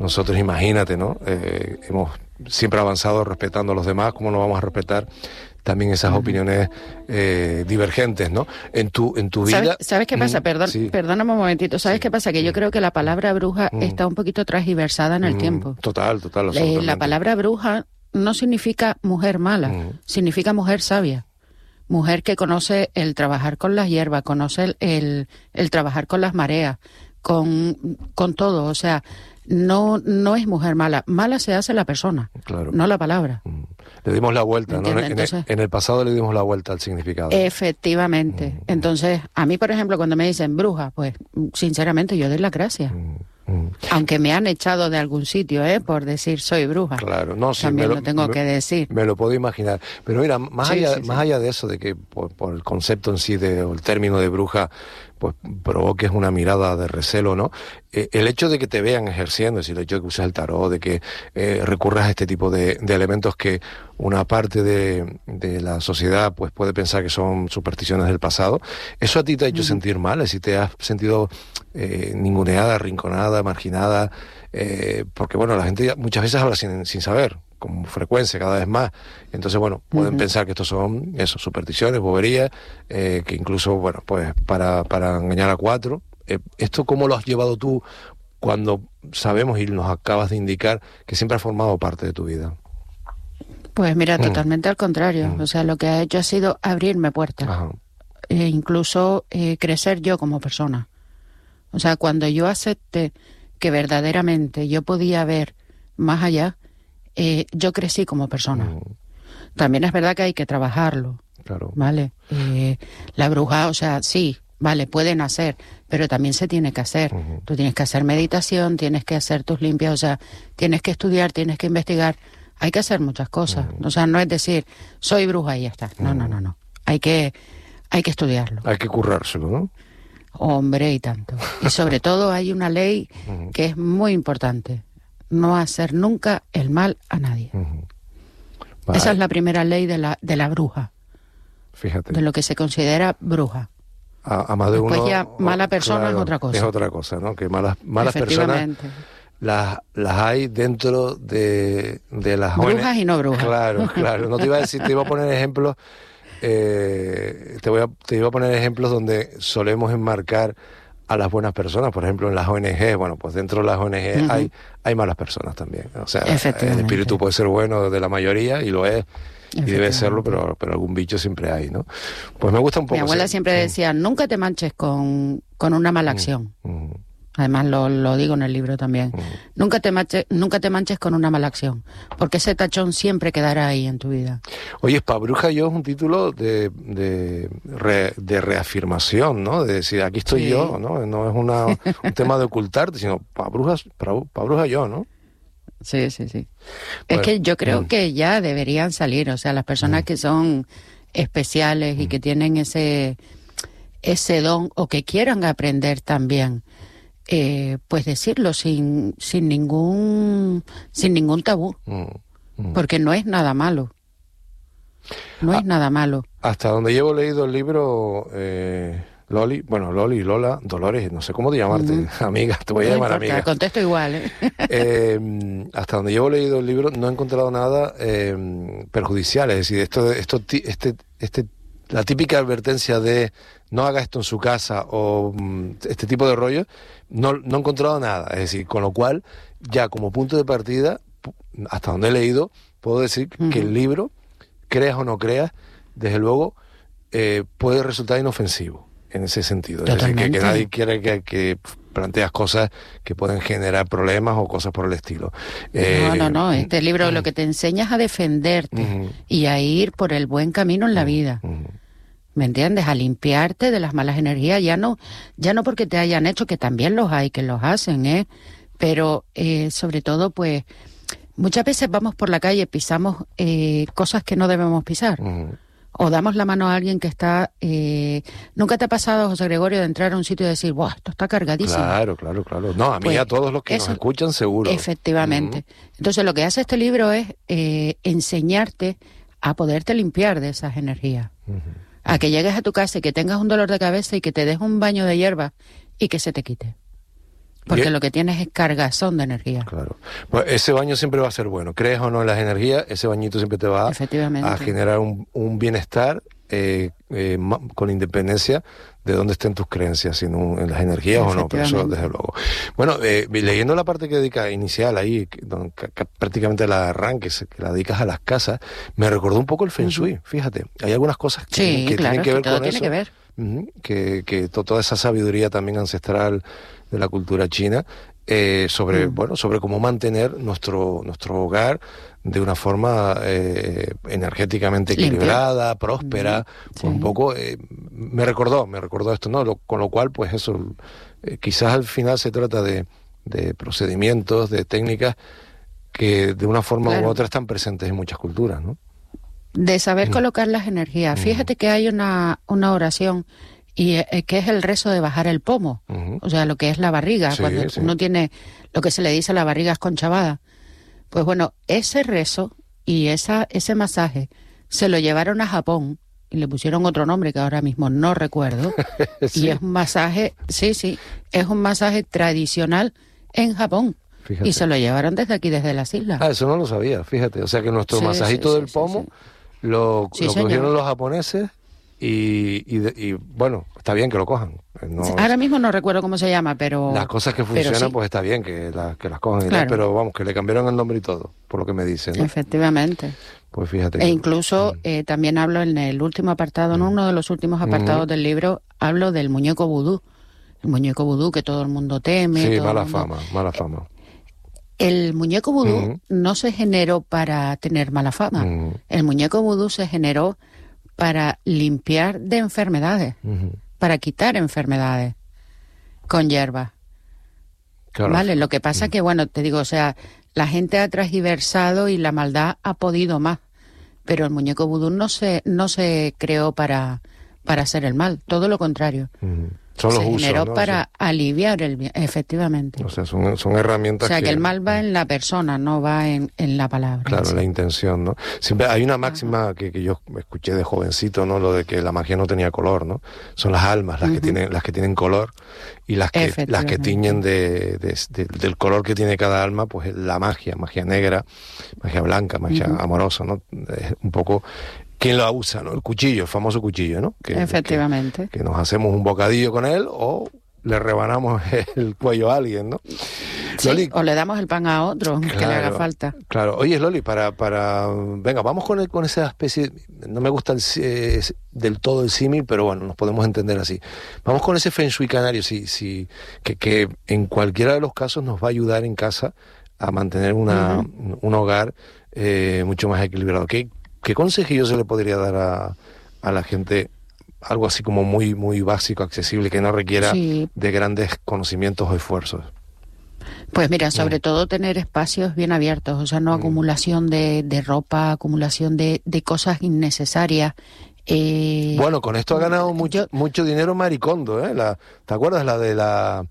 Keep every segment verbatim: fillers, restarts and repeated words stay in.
nosotros, imagínate, ¿no? Eh, hemos siempre avanzado respetando a los demás, ¿cómo no vamos a respetar también esas uh-huh. opiniones eh, divergentes, ¿no? En tu, en tu vida... ¿Sabes, ¿sabes qué pasa? Mm, Perdón, sí. Perdóname un momentito. ¿Sabes sí. qué pasa? Que mm. yo creo que la palabra bruja mm. está un poquito transgiversada en el mm. tiempo. Total, total. Eh, la palabra bruja no significa mujer mala, mm. significa mujer sabia. Mujer que conoce el trabajar con las hierbas, conoce el, el, el trabajar con las mareas, con, con todo. O sea, no, no es mujer mala. Mala se hace la persona, claro. no la palabra. Mm. Le dimos la vuelta, ¿no? En, Entonces, en el pasado le dimos la vuelta al significado. Efectivamente. Mm. Entonces, a mí, por ejemplo, cuando me dicen bruja, pues, sinceramente, yo doy las gracias. Mm. Mm. Aunque me han echado de algún sitio, ¿eh? Por decir soy bruja. Claro, no, sí, también me lo, lo tengo me, que decir. Me lo puedo imaginar. Pero mira, más, sí, allá, sí, más sí. allá de eso, de que por, por el concepto en sí, de, o el término de bruja, pues provoques una mirada de recelo, ¿no? Eh, el hecho de que te vean ejerciendo, es decir, el hecho de que uses el tarot, de que eh, recurras a este tipo de, de elementos que una parte de, de la sociedad pues puede pensar que son supersticiones del pasado, ¿eso a ti te ha hecho uh-huh. sentir mal? Es decir, ¿te has sentido eh, ninguneada, arrinconada, marginada? Eh, porque, bueno, la gente muchas veces habla sin, sin saber, con frecuencia, cada vez más. Entonces, bueno, pueden uh-huh. pensar que estos son, eso, supersticiones, boberías, eh, que incluso, bueno, pues para, para engañar a cuatro. Eh, ¿Esto cómo lo has llevado tú cuando sabemos y nos acabas de indicar que siempre ha formado parte de tu vida? Pues mira, mm. totalmente al contrario. Mm. O sea, lo que ha hecho ha sido abrirme puertas. E incluso eh, crecer yo como persona. O sea, cuando yo acepté que verdaderamente yo podía ver más allá, eh, yo crecí como persona. Mm. También es verdad que hay que trabajarlo. Claro. ¿Vale? Eh, la bruja, o sea, sí, vale, pueden hacer, pero también se tiene que hacer. Uh-huh. Tú tienes que hacer meditación, tienes que hacer tus limpias, o sea, tienes que estudiar, tienes que investigar. Hay que hacer muchas cosas. Uh-huh. O sea, no es decir, soy bruja y ya está. No, uh-huh. no, no, no. Hay que, hay que estudiarlo. Hay que currárselo, ¿no? Hombre, y tanto. Y sobre todo hay una ley uh-huh. que es muy importante. No hacer nunca el mal a nadie. Uh-huh. Vale. Esa es la primera ley de la, de la bruja. Fíjate. De lo que se considera bruja. A, a más de Después uno, ya mala persona claro, es otra cosa. Es otra cosa, ¿no? Que malas, malas personas las, las hay dentro de, de las brujas jóvenes. Y no brujas. Claro, claro. No te iba a decir, te iba a poner ejemplos, eh, te voy a, te iba a poner ejemplos donde solemos enmarcar a las buenas personas. Por ejemplo, en las O N G, bueno, pues dentro de las O N G uh-huh. hay, hay malas personas también. O sea, el espíritu puede ser bueno de la mayoría y lo es. Y debe serlo, pero, pero algún bicho siempre hay, ¿no? Pues me gusta un poco... Mi abuela ser, siempre decía, nunca te manches con, con una mala acción. Mm, mm. Además, lo, lo digo en el libro también. Mm. Nunca te manches, nunca te manches con una mala acción, porque ese tachón siempre quedará ahí en tu vida. Oye, Pa Bruja Yo es un título de, de, re, de reafirmación, ¿no? De decir, aquí estoy sí. yo, ¿no? No es una, un tema de ocultarte, sino Pa Bruja, Pa Bruja Yo, ¿no? Sí, sí, sí. Bueno, es que yo creo mm. que ya deberían salir, o sea, las personas mm. que son especiales mm. y que tienen ese ese don o que quieran aprender también, eh, pues decirlo sin sin ningún sin ningún tabú, mm. Mm. porque no es nada malo, no ah, es nada malo. Hasta donde llevo leído el libro. Eh... Loli, bueno, Loli, Lola, Dolores, no sé cómo te llamarte, uh-huh. amiga, te voy a no llamar importa, amiga. Contesto igual, ¿eh? eh, hasta donde llevo leído el libro no he encontrado nada eh, perjudicial, es decir, esto, esto, este, este, la típica advertencia de no haga esto en su casa o este tipo de rollo, no, no he encontrado nada, es decir, con lo cual ya como punto de partida, hasta donde he leído, puedo decir uh-huh. que el libro, creas o no creas, desde luego eh, puede resultar inofensivo. En ese sentido, es decir, que, que nadie quiere que, que planteas cosas que pueden generar problemas o cosas por el estilo. Eh, no, no, no, este libro uh, lo que te enseña es a defenderte uh, y a ir por el buen camino en la uh, vida. Uh, ¿Me entiendes? A limpiarte de las malas energías, ya no, ya no porque te hayan hecho, que también los hay, que los hacen, ¿eh? Pero eh, sobre todo, pues, muchas veces vamos por la calle, pisamos eh, cosas que no debemos pisar. Uh, O damos la mano a alguien que está... Eh... ¿Nunca te ha pasado, José Gregorio, de entrar a un sitio y decir, ¡buah, esto está cargadísimo! Claro, claro, claro. No, a mí, pues, a todos los que eso, nos escuchan, seguro. Efectivamente. Uh-huh. Entonces, lo que hace este libro es eh, enseñarte a poderte limpiar de esas energías. Uh-huh. A que llegues a tu casa y que tengas un dolor de cabeza y que te des un baño de hierba y que se te quite. Porque y lo que tienes es cargazón de energía. Claro. Pues ese baño siempre va a ser bueno. Crees o no en las energías, ese bañito siempre te va a generar un, un bienestar eh, eh, con independencia de dónde estén tus creencias, sino en las energías o no, pero eso desde luego. Bueno, eh, leyendo la parte que dedica inicial ahí, que, donde, que, que prácticamente la arranques, que la dedicas a las casas, me recordó un poco el Feng Shui, uh-huh. Fíjate. Hay algunas cosas que, sí, que claro, tienen que ver que todo con tiene eso. Que ver. Uh-huh, que, que to, toda esa sabiduría también ancestral de la cultura china, eh, sobre, mm. bueno, sobre cómo mantener nuestro, nuestro hogar de una forma eh, energéticamente equilibrada, limpia, próspera, mm. pues sí. Un poco, eh, me recordó, me recordó esto, ¿no? Lo, con lo cual, pues eso, eh, quizás al final se trata de, de procedimientos, de técnicas que de una forma claro. u otra están presentes en muchas culturas, ¿no? De saber mm. colocar las energías. Mm. Fíjate que hay una, una oración y eh, que es el rezo de bajar el pomo, uh-huh. o sea, lo que es la barriga, sí, cuando sí. uno tiene lo que se le dice la barriga esconchavada. Pues bueno, ese rezo y esa ese masaje se lo llevaron a Japón y le pusieron otro nombre que ahora mismo no recuerdo, sí. y es un masaje, sí, sí, es un masaje tradicional en Japón. Fíjate. Y se lo llevaron desde aquí, desde las islas. Ah, eso no lo sabía, fíjate, o sea que nuestro sí, masajito sí, sí, del pomo sí, sí. lo, sí, lo cogieron los japoneses. Y, y, y bueno, está bien que lo cojan. No, ahora mismo no recuerdo cómo se llama, pero... Las cosas que funcionan, sí. Pues está bien que, la, que las cojan. Claro. Pero vamos, que le cambiaron el nombre y todo, por lo que me dicen, ¿no? Efectivamente. Pues fíjate. E que... incluso mm. eh, también hablo en el último apartado, en mm. uno de los últimos apartados mm. del libro, hablo del muñeco vudú. El muñeco vudú que todo el mundo teme. Sí, todo mala el mundo... fama, mala fama. El muñeco vudú mm. no se generó para tener mala fama. Mm. El muñeco vudú se generó para limpiar de enfermedades, uh-huh. para quitar enfermedades con hierba. Claro. Vale, lo que pasa uh-huh. que, bueno, te digo, o sea, la gente ha transgiversado y la maldad ha podido más, pero el muñeco vudú no se, no se creó para, para hacer el mal, todo lo contrario. Uh-huh. Son los se usos, generó ¿no? para sí. aliviar el bien, efectivamente. O sea, son, son herramientas O sea, que, que el mal va en la persona, no va en, en la palabra. Claro, sí. la intención, ¿no? Siempre hay una máxima que, que yo escuché de jovencito, ¿no? Lo de que la magia no tenía color, ¿no? Son las almas las uh-huh. que tienen las que tienen color y las que las que tiñen de, de, de, del color que tiene cada alma, pues la magia, magia negra, magia blanca, magia uh-huh. amorosa, ¿no? Es un poco... ¿Quién lo usa, no? El cuchillo, el famoso cuchillo, ¿no? Que, efectivamente. Que, que nos hacemos un bocadillo con él o le rebanamos el cuello a alguien, ¿no? Sí, Loli, o le damos el pan a otro, claro, que le haga falta. Claro. Oye, Loli, para... para venga, vamos con, el, con esa especie... No me gusta el, eh, del todo el símil, pero bueno, nos podemos entender así. Vamos con ese Feng Shui canario, sí, sí, que, que en cualquiera de los casos nos va a ayudar en casa a mantener una, uh-huh. un hogar eh, mucho más equilibrado. ¿Qué ¿Qué consejillo se le podría dar a, a la gente? Algo así como muy muy básico, accesible, que no requiera sí. de grandes conocimientos o esfuerzos. Pues mira, sobre mm. todo tener espacios bien abiertos, o sea, no mm. acumulación de, de ropa, acumulación de, de cosas innecesarias. Eh, bueno, con esto ha ganado mucho, yo, mucho dinero Maricondo, ¿eh? La, ¿te acuerdas la de la...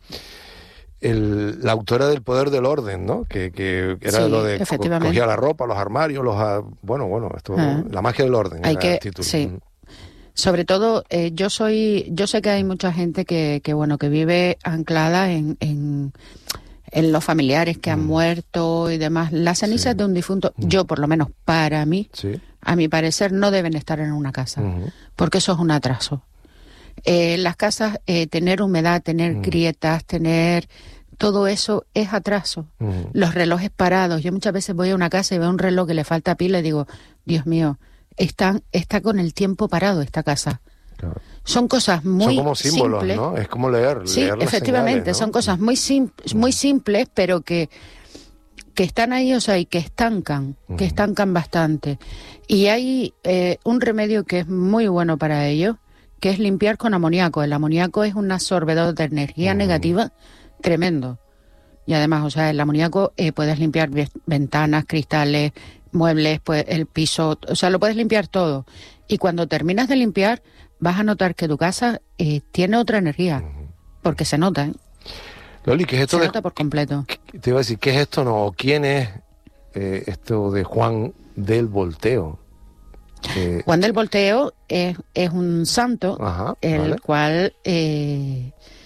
El, la autora del Poder del Orden, ¿no? Que, que era sí, lo de co- cogía la ropa, los armarios, los bueno, bueno, esto, ah. la magia del orden. Hay era que, el título. Sí. Sobre todo, eh, yo soy, yo sé que hay mucha gente que, que bueno, que vive anclada en, en, en los familiares que mm. han muerto y demás. Las cenizas sí. de un difunto, mm. yo por lo menos para mí, sí. a mi parecer, no deben estar en una casa, mm. porque eso es un atraso. Eh, las casas, eh, tener humedad, tener mm. grietas, tener... Todo eso es atraso. Mm. Los relojes parados. Yo muchas veces voy a una casa y veo un reloj que le falta pila y digo, Dios mío, están, está con el tiempo parado esta casa. Claro. Son cosas muy simples. Son como símbolos, simples. ¿no? Es como leer, sí, leer las efectivamente, señales, ¿no? Son cosas muy, sim- muy simples, pero que, que están ahí, o sea, y que estancan, mm. que estancan bastante. Y hay eh, un remedio que es muy bueno para ello, que es limpiar con amoníaco. El amoníaco es un absorbedor de energía mm. negativa tremendo. Y además, o sea, el amoníaco eh, puedes limpiar ventanas, cristales, muebles, pues, el piso, o sea, lo puedes limpiar todo. Y cuando terminas de limpiar, vas a notar que tu casa eh, tiene otra energía, porque se nota, ¿eh? Loli, ¿qué es esto? Se de, nota por completo. Te iba a decir, ¿qué es esto? No, ¿quién es eh, esto de Juan del Volteo? Eh, Juan del Volteo es, es un santo, ajá, el vale. cual... Eh,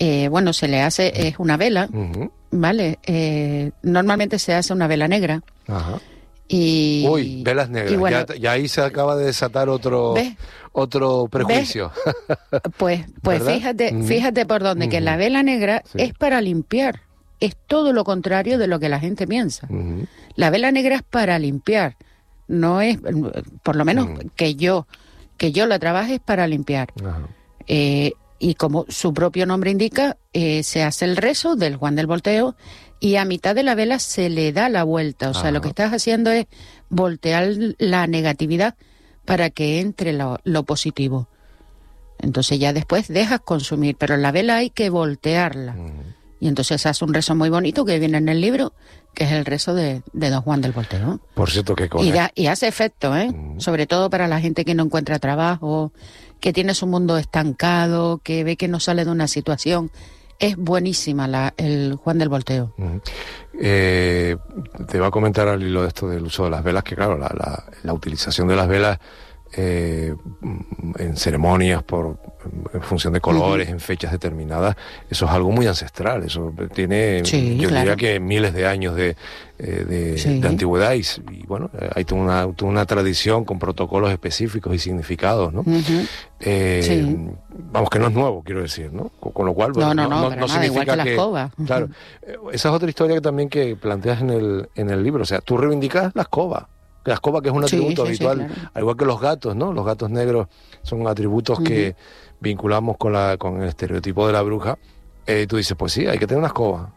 eh, bueno, se le hace, es una vela, uh-huh. ¿vale? Eh, normalmente se hace una vela negra. Ajá. Y, Uy, velas negras. Bueno, ya, ya ahí se acaba de desatar otro, otro prejuicio. Pues, pues fíjate, uh-huh. fíjate por dónde, uh-huh. que la vela negra sí. es para limpiar. Es todo lo contrario de lo que la gente piensa. Uh-huh. La vela negra es para limpiar. No es, por lo menos uh-huh. que yo, que yo la trabaje es para limpiar. Uh-huh. Eh, y como su propio nombre indica, eh, se hace el rezo del Juan del Volteo y a mitad de la vela se le da la vuelta. O sea, Ajá. lo que estás haciendo es voltear la negatividad para que entre lo, lo positivo. Entonces ya después dejas consumir, pero la vela hay que voltearla. Uh-huh. Y entonces hace un rezo muy bonito que viene en el libro, que es el rezo de, de Don Juan del Volteo. Por cierto, que con y, da, y hace efecto, ¿eh? Uh-huh. Sobre todo para la gente que no encuentra trabajo, que tiene su mundo estancado, que ve que no sale de una situación. Es buenísima la, el Juan del Volteo. Uh-huh. Eh, te iba a comentar al hilo de esto del uso de las velas, que claro, la, la, la utilización de las velas eh, en ceremonias, por en función de colores, uh-huh. en fechas determinadas, eso es algo muy ancestral. Eso tiene, sí, yo claro. diría que miles de años de, eh, de, sí. de antigüedad y, y bueno, hay toda una, toda una tradición con protocolos específicos y significados, ¿no? Uh-huh. Eh, sí. Vamos, que no es nuevo, quiero decir, ¿no? Con, con lo cual, bueno, no, no, no, no, no, no nada, significa igual que, que la escoba. Uh-huh. Claro, esa es otra historia que también que planteas en el, en el libro. O sea, tú reivindicas la escoba. La escoba, que es un atributo sí, sí, habitual, sí, claro. al igual que los gatos, ¿no? Los gatos negros son atributos uh-huh. que vinculamos con la con el estereotipo de la bruja. Eh, tú dices, pues sí, hay que tener una escoba.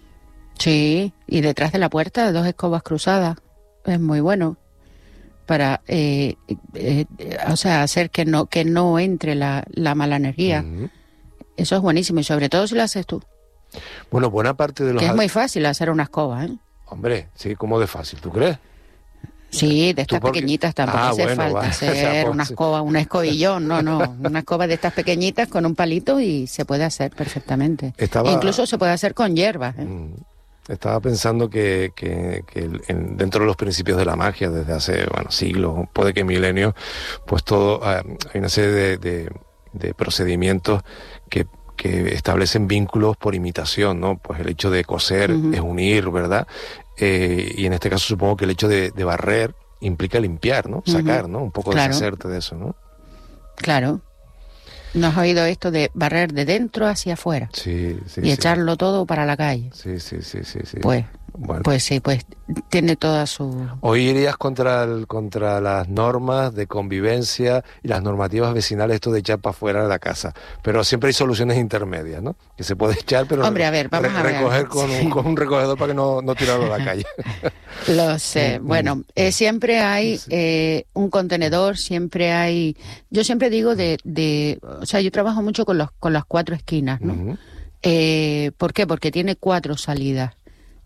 Sí, y detrás de la puerta dos escobas cruzadas. Es muy bueno para, eh, eh, o sea, hacer que no que no entre la, la mala energía. Uh-huh. Eso es buenísimo, y sobre todo si lo haces tú. Bueno, buena parte de los... Que es muy fácil hacer una escoba, ¿eh? Hombre, sí, ¿cómo de fácil? ¿Tú crees? Sí, de estas porque... pequeñitas tampoco ah, hace bueno, falta va. hacer o sea, pues, una escoba, una escobillón, no, no, una escoba de estas pequeñitas con un palito y se puede hacer perfectamente. Estaba... Incluso se puede hacer con hierbas. ¿eh? Estaba pensando que, que, que en, dentro de los principios de la magia, desde hace, bueno, siglos, puede que milenios, pues todo, hay una serie de, de, de procedimientos que que establecen vínculos por imitación, ¿no? Pues el hecho de coser uh-huh. es unir, ¿verdad? Eh, y en este caso supongo que el hecho de, de barrer implica limpiar, ¿no? Sacar, uh-huh. ¿no? Un poco claro. deshacerte de eso, ¿no? Claro. ¿No has oído esto de barrer de dentro hacia afuera? Sí, sí. Y sí. echarlo todo para la calle. Sí, sí, sí, sí. sí. Pues, bueno. pues sí, pues tiene toda su... Hoy irías contra el, contra las normas de convivencia y las normativas vecinales, esto de echar para afuera de la casa. Pero siempre hay soluciones intermedias, ¿no? Que se puede echar, pero Hombre, a ver, vamos re- a ver. recoger con, sí. un, con un recogedor para que no, no tirarlo a la calle. Lo sé. Bueno, eh, siempre hay eh, un contenedor, siempre hay... Yo siempre digo de... de o sea, yo trabajo mucho con, los, con las cuatro esquinas, ¿no? Uh-huh. Eh, ¿Por qué? Porque tiene cuatro salidas.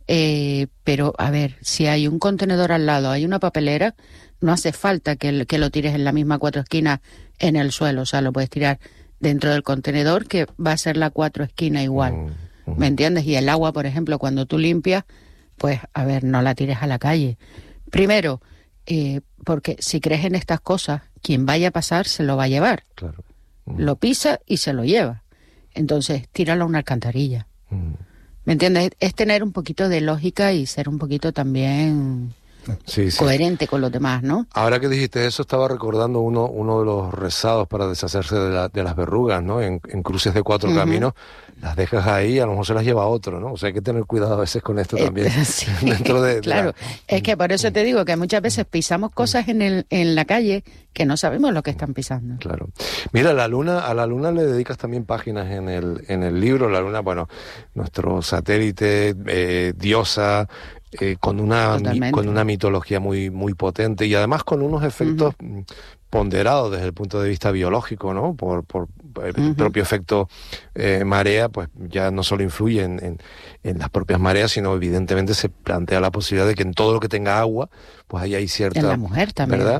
Eh, pero, a ver, si hay un contenedor al lado, hay una papelera, no hace falta que, que lo tires en la misma cuatro esquinas en el suelo. O sea, lo puedes tirar dentro del contenedor, que va a ser la cuatro esquinas igual. Uh-huh. ¿Me entiendes? Y el agua, por ejemplo, cuando tú limpias, pues, a ver, no la tires a la calle. Primero, eh, porque si crees en estas cosas, quien vaya a pasar se lo va a llevar. Claro. Uh-huh. Lo pisa y se lo lleva. Entonces, tíralo a una alcantarilla. Uh-huh. ¿Me entiendes? Es tener un poquito de lógica y ser un poquito también sí, sí. coherente con los demás, ¿no? Ahora que dijiste eso, estaba recordando uno uno de los rezados para deshacerse de, la, de las verrugas, ¿no? En, en cruces de cuatro uh-huh. caminos, las dejas ahí, a lo mejor se las lleva otro, ¿no? O sea, hay que tener cuidado a veces con esto también. Eh, sí. Dentro de, de claro, la... es que por eso te digo que muchas veces pisamos cosas en el en la calle que no sabemos lo que están pisando. Claro. Mira, la luna, a la luna le dedicas también páginas en el en el libro. La luna, bueno, nuestro satélite, eh, diosa, eh, con una mi, con una mitología muy muy potente y además con unos efectos uh-huh. ponderados desde el punto de vista biológico, ¿no? Por, por el uh-huh. propio efecto eh, marea, pues ya no solo influye en, en, en las propias mareas, sino evidentemente se plantea la posibilidad de que en todo lo que tenga agua, pues ahí hay cierta... En la mujer también. ¿Verdad?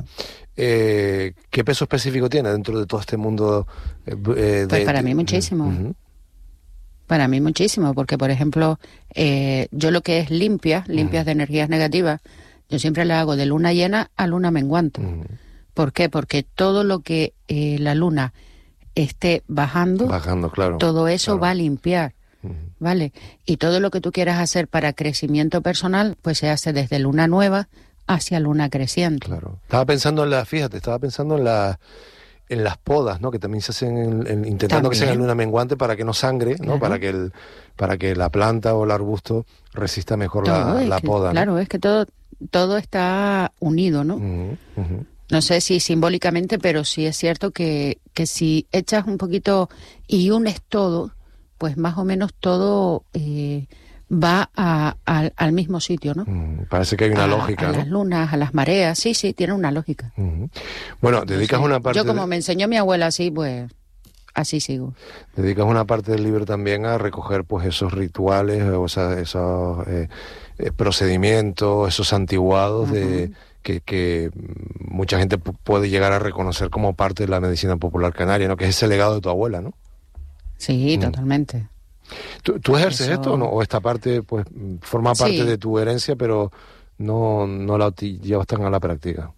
Eh, ¿Qué peso específico tiene dentro de todo este mundo? Eh, de, pues para mí muchísimo. Uh-huh. Para mí muchísimo, porque por ejemplo, eh, yo lo que es limpias, limpias uh-huh. de energías negativas, yo siempre le hago de luna llena a luna menguante. Uh-huh. ¿Por qué? Porque todo lo que eh, la luna esté bajando, bajando, claro, todo eso claro. va a limpiar, uh-huh. ¿vale? Y todo lo que tú quieras hacer para crecimiento personal, pues se hace desde luna nueva hacia luna creciente. Claro. Estaba pensando en la, fíjate, estaba pensando en la en las podas, ¿no? Que también se hacen en, en, intentando también. que sea en luna menguante para que no sangre, ¿no? Claro. Para que el para que la planta o el arbusto resista mejor todo la, la que, poda. Claro, ¿no? es que todo todo está unido, ¿no? Uh-huh, uh-huh. No sé si simbólicamente, pero sí es cierto que, que si echas un poquito y unes todo, pues más o menos todo eh, va a, a, al mismo sitio, ¿no? Mm, parece que hay una a, lógica, a ¿no? las lunas, a las mareas, sí, sí, tiene una lógica. Uh-huh. Bueno, dedicas sí. una parte... Yo como de... me enseñó mi abuela así, pues así sigo. Dedicas una parte del libro también a recoger pues esos rituales, o sea, esos eh, eh, procedimientos, esos santiguados uh-huh. de... Que, que mucha gente p- puede llegar a reconocer como parte de la medicina popular canaria, ¿no? Que es ese legado de tu abuela, ¿no? Sí, mm. totalmente. ¿Tú, tú ejerces Eso... esto o no? ¿O esta parte pues forma parte sí. de tu herencia, pero no, no la llevas tan a la práctica?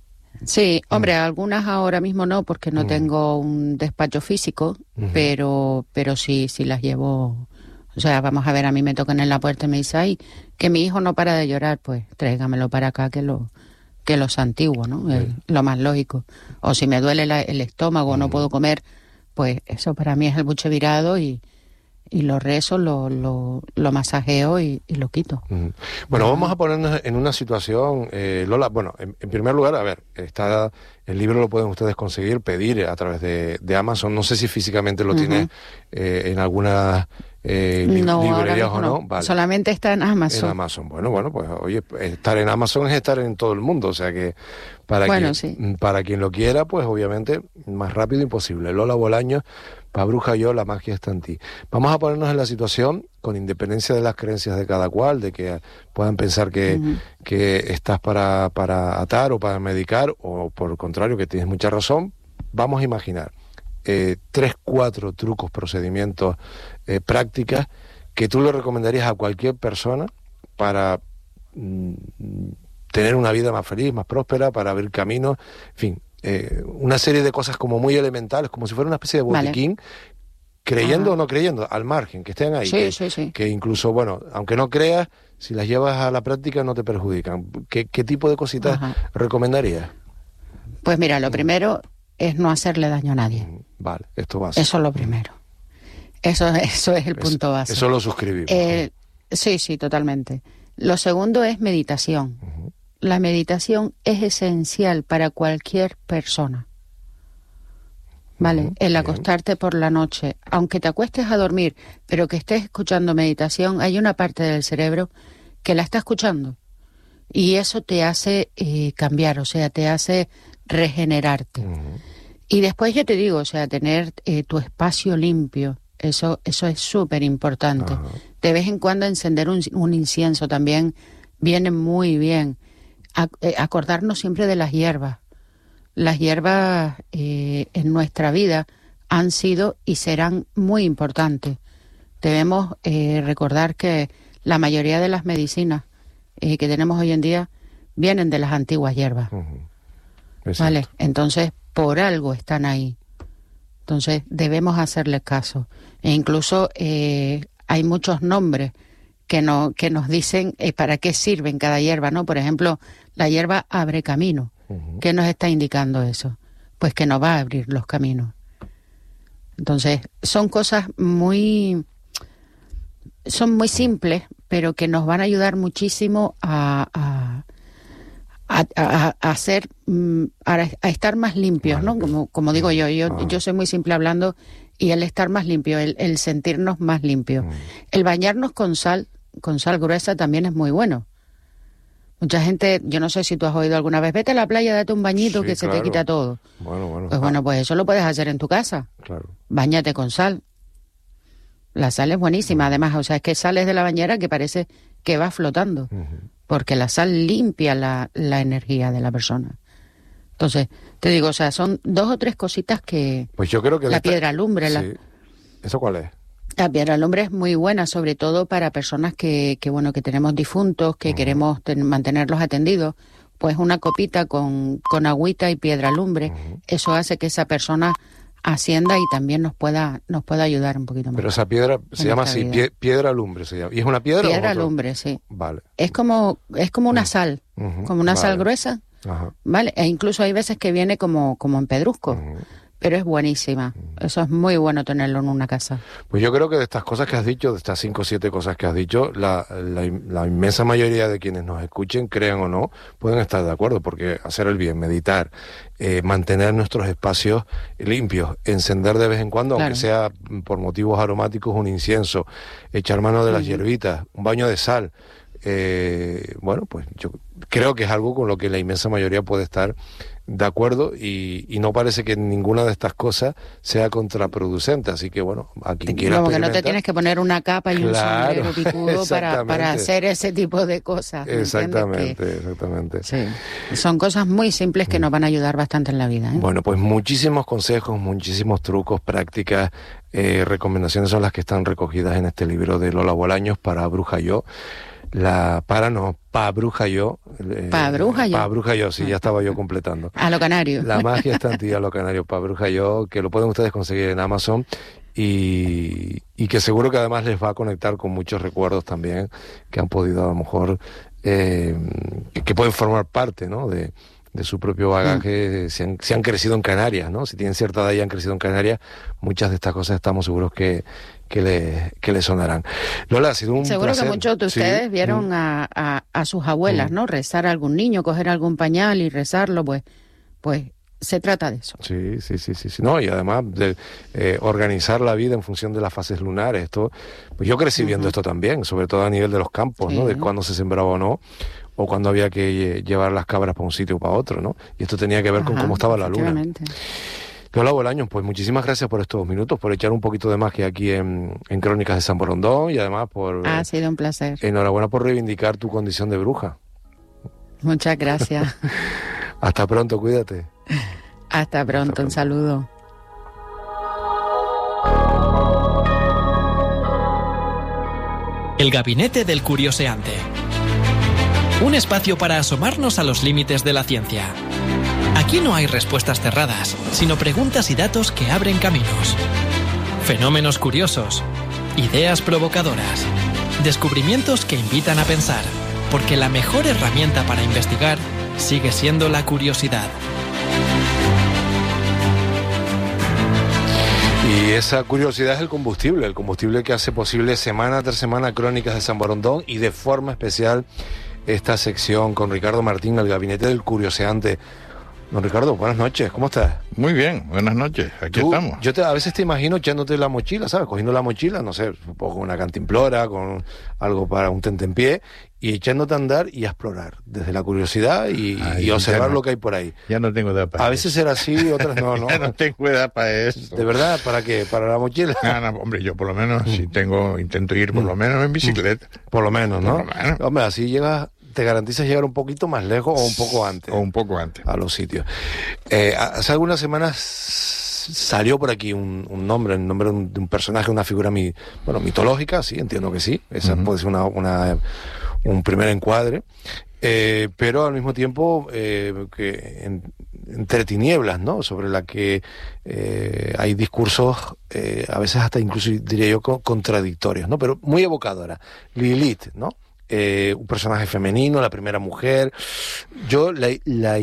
Sí, hombre, mm. algunas ahora mismo no, porque no mm. tengo un despacho físico, uh-huh. pero pero sí, sí las llevo... O sea, vamos a ver, a mí me tocan en la puerta y me dice, ay, que mi hijo no para de llorar, pues tráigamelo para acá que lo... que los antiguos, ¿no? Sí. Es lo más lógico. O si me duele la, el estómago, uh-huh. no puedo comer, pues eso para mí es el buche virado y, y lo rezo, lo, lo, lo masajeo y, y lo quito. Uh-huh. Bueno, uh-huh. vamos a ponernos en una situación, eh, Lola, bueno, en, en primer lugar, a ver, está el libro lo pueden ustedes conseguir, pedir a través de, de Amazon, no sé si físicamente lo uh-huh. tiene eh, en alguna... Eh, li- no, librerías o no, no. Vale. Solamente está en Amazon. En Amazon, bueno, bueno, pues oye, estar en Amazon es estar en todo el mundo, o sea que para, bueno, quien, sí. para quien lo quiera, pues obviamente más rápido imposible. Lola Bolaños, Pa' Bruja Yo, la magia está en ti. Vamos a ponernos en la situación, con independencia de las creencias de cada cual, de que puedan pensar que, uh-huh. que estás para, para atar o para medicar, o por el contrario, que tienes mucha razón. Vamos a imaginar eh, tres, cuatro trucos, procedimientos, eh, prácticas que tú le recomendarías a cualquier persona para mm, tener una vida más feliz, más próspera, para abrir caminos, en fin, eh, una serie de cosas como muy elementales, como si fuera una especie de botiquín, vale. creyendo Ajá. o no creyendo, al margen, que estén ahí, sí, que, sí, sí. que incluso, bueno, aunque no creas, si las llevas a la práctica no te perjudican. ¿Qué, qué tipo de cositas Ajá. recomendarías? Pues mira, lo primero es no hacerle daño a nadie. Vale, esto va. Eso es lo primero. Eso, eso es el punto base. Eso lo suscribimos. Eh, sí, sí, totalmente. Lo segundo es meditación. Uh-huh. La meditación es esencial para cualquier persona. ¿Vale? Uh-huh. El acostarte por la noche, aunque te acuestes a dormir, pero que estés escuchando meditación, hay una parte del cerebro que la está escuchando. Y eso te hace eh, cambiar, o sea, te hace regenerarte. Uh-huh. Y después yo te digo, o sea, tener eh, tu espacio limpio. Eso, eso es súper importante. Ajá. De vez en cuando encender un, un incienso también viene muy bien. A, eh, acordarnos siempre de las hierbas. Las hierbas eh, en nuestra vida han sido y serán muy importantes. Debemos eh, recordar que la mayoría de las medicinas eh, que tenemos hoy en día vienen de las antiguas hierbas. Uh-huh. ¿Vale? Entonces, por algo están ahí. Entonces debemos hacerle caso. E incluso eh, hay muchos nombres que, no, que nos dicen eh, para qué sirven cada hierba, ¿no? Por ejemplo, la hierba abre camino. Uh-huh. ¿Qué nos está indicando eso? Pues que nos va a abrir los caminos. Entonces, son cosas muy... son muy simples, pero que nos van a ayudar muchísimo a... a A, a, a hacer a, a estar más limpios, ¿no? Como, como digo yo, yo, yo soy muy simple hablando, y el estar más limpio, el, el sentirnos más limpios. El bañarnos con sal, con sal gruesa también es muy bueno. Mucha gente, yo no sé si tú has oído alguna vez, vete a la playa, date un bañito sí, que claro. se te quita todo. Bueno, bueno. Pues ah. bueno, pues eso lo puedes hacer en tu casa. Claro. Báñate con sal. La sal es buenísima, además, o sea, es que sales de la bañera que parece que va flotando. Uh-huh. Porque la sal limpia la, la energía de la persona. Entonces, te digo, o sea, son dos o tres cositas que... Pues yo creo que... La esta... piedra lumbre... Sí. La... ¿Eso cuál es? La piedra lumbre es muy buena, sobre todo para personas que, que bueno, que tenemos difuntos, que uh-huh. queremos ten, mantenerlos atendidos. Pues una copita con, con agüita y piedra lumbre, uh-huh. eso hace que esa persona ascienda y también nos pueda nos pueda ayudar un poquito más. Pero esa piedra se llama así, pie, piedra lumbre se llama. ¿Y es una piedra? Piedra o otro? lumbre, sí. Vale. Es como es como una uh-huh. sal, uh-huh. como una vale. sal gruesa, Ajá. ¿vale? E incluso hay veces que viene como como en pedrusco. Uh-huh. Pero es buenísima. Eso es muy bueno tenerlo en una casa. Pues yo creo que de estas cosas que has dicho, de estas cinco o siete cosas que has dicho, la, la, la inmensa mayoría de quienes nos escuchen, crean o no, pueden estar de acuerdo, porque hacer el bien, meditar, eh, mantener nuestros espacios limpios, encender de vez en cuando, claro. aunque sea por motivos aromáticos, un incienso, echar mano de las uh-huh. hierbitas, un baño de sal, eh, bueno, pues yo creo que es algo con lo que la inmensa mayoría puede estar de acuerdo y, y no parece que ninguna de estas cosas sea contraproducente, así que bueno, a quien quiera como que no te tienes que poner una capa y claro, un sombrero picudo para, para hacer ese tipo de cosas. Exactamente, que, exactamente. Sí, son cosas muy simples que nos van a ayudar bastante en la vida, ¿eh? Bueno, pues muchísimos consejos, muchísimos trucos, prácticas, eh, recomendaciones son las que están recogidas en este libro de Lola Bolaños para Bruja Yo. La para no, pa bruja yo. Eh, pa bruja yo. Pa bruja yo, sí, ya estaba yo completando. A lo canario. La magia está en ti, a lo canario, pa bruja yo, que lo pueden ustedes conseguir en Amazon y, y que seguro que además les va a conectar con muchos recuerdos también que han podido a lo mejor, eh, que pueden formar parte, ¿no? De, de su propio bagaje, mm. si, han, si han crecido en Canarias, ¿no? Si tienen cierta edad y han crecido en Canarias, muchas de estas cosas estamos seguros que que le, que le sonarán. Lola, ha sido un Seguro placer. que muchos de ustedes ¿sí? vieron mm. a, a, a sus abuelas, mm. ¿no? Rezar a algún niño, coger algún pañal y rezarlo, pues, pues se trata de eso. Sí, sí, sí, sí, sí. No, y además de eh, organizar la vida en función de las fases lunares. Esto, pues yo crecí uh-huh. viendo esto también, sobre todo a nivel de los campos, sí. ¿no? De cuándo se sembraba o no, o cuando había que llevar las cabras para un sitio o para otro, ¿no? Y esto tenía que ver Ajá, con cómo estaba la luna. Lola Bolaños, pues muchísimas gracias por estos minutos, por echar un poquito de magia aquí en, en Crónicas de San Borondón y además por... Ha sido un placer. Enhorabuena por reivindicar tu condición de bruja. Muchas gracias. Hasta pronto, cuídate. Hasta pronto, Hasta pronto. Un saludo. El Gabinete del Curioseante. Un espacio para asomarnos a los límites de la ciencia. Aquí no hay respuestas cerradas, sino preguntas y datos que abren caminos. Fenómenos curiosos, ideas provocadoras, descubrimientos que invitan a pensar, porque la mejor herramienta para investigar sigue siendo la curiosidad. Y esa curiosidad es el combustible, el combustible que hace posible semana tras semana Crónicas de San Borondón y de forma especial esta sección con Ricardo Martín, el Gabinete del Curioseante. Don Ricardo, buenas noches, ¿cómo estás? Muy bien, buenas noches, aquí Tú, estamos. Yo te, a veces te imagino echándote la mochila, ¿sabes? Cogiendo la mochila, no sé, un poco con una cantimplora, con algo para un tentempié, y echándote a andar y a explorar, desde la curiosidad y, Ay, y observar no, lo que hay por ahí. Ya no tengo edad para A eso. veces será así, otras no, ¿no? Ya no tengo edad para eso. ¿De verdad? ¿Para qué? ¿Para la mochila? No, no, hombre, yo por lo menos, si tengo, intento ir por lo menos en bicicleta. Por lo menos, ¿no? Por lo menos. Hombre, así llegas... te garantizas llegar un poquito más lejos o un poco antes. O un poco antes. A los sitios. Eh, hace algunas semanas salió por aquí un, un nombre, el nombre de un, de un personaje, una figura mi, bueno, mitológica, sí, entiendo que sí. Esa uh-huh. puede ser una, una, un primer encuadre. Eh, pero al mismo tiempo eh, que en, entre tinieblas, ¿no? Sobre la que eh, hay discursos eh, a veces hasta incluso diría yo contradictorios, ¿no? Pero muy evocadora. Lilith, ¿no? Eh, un personaje femenino, la primera mujer. Yo la, la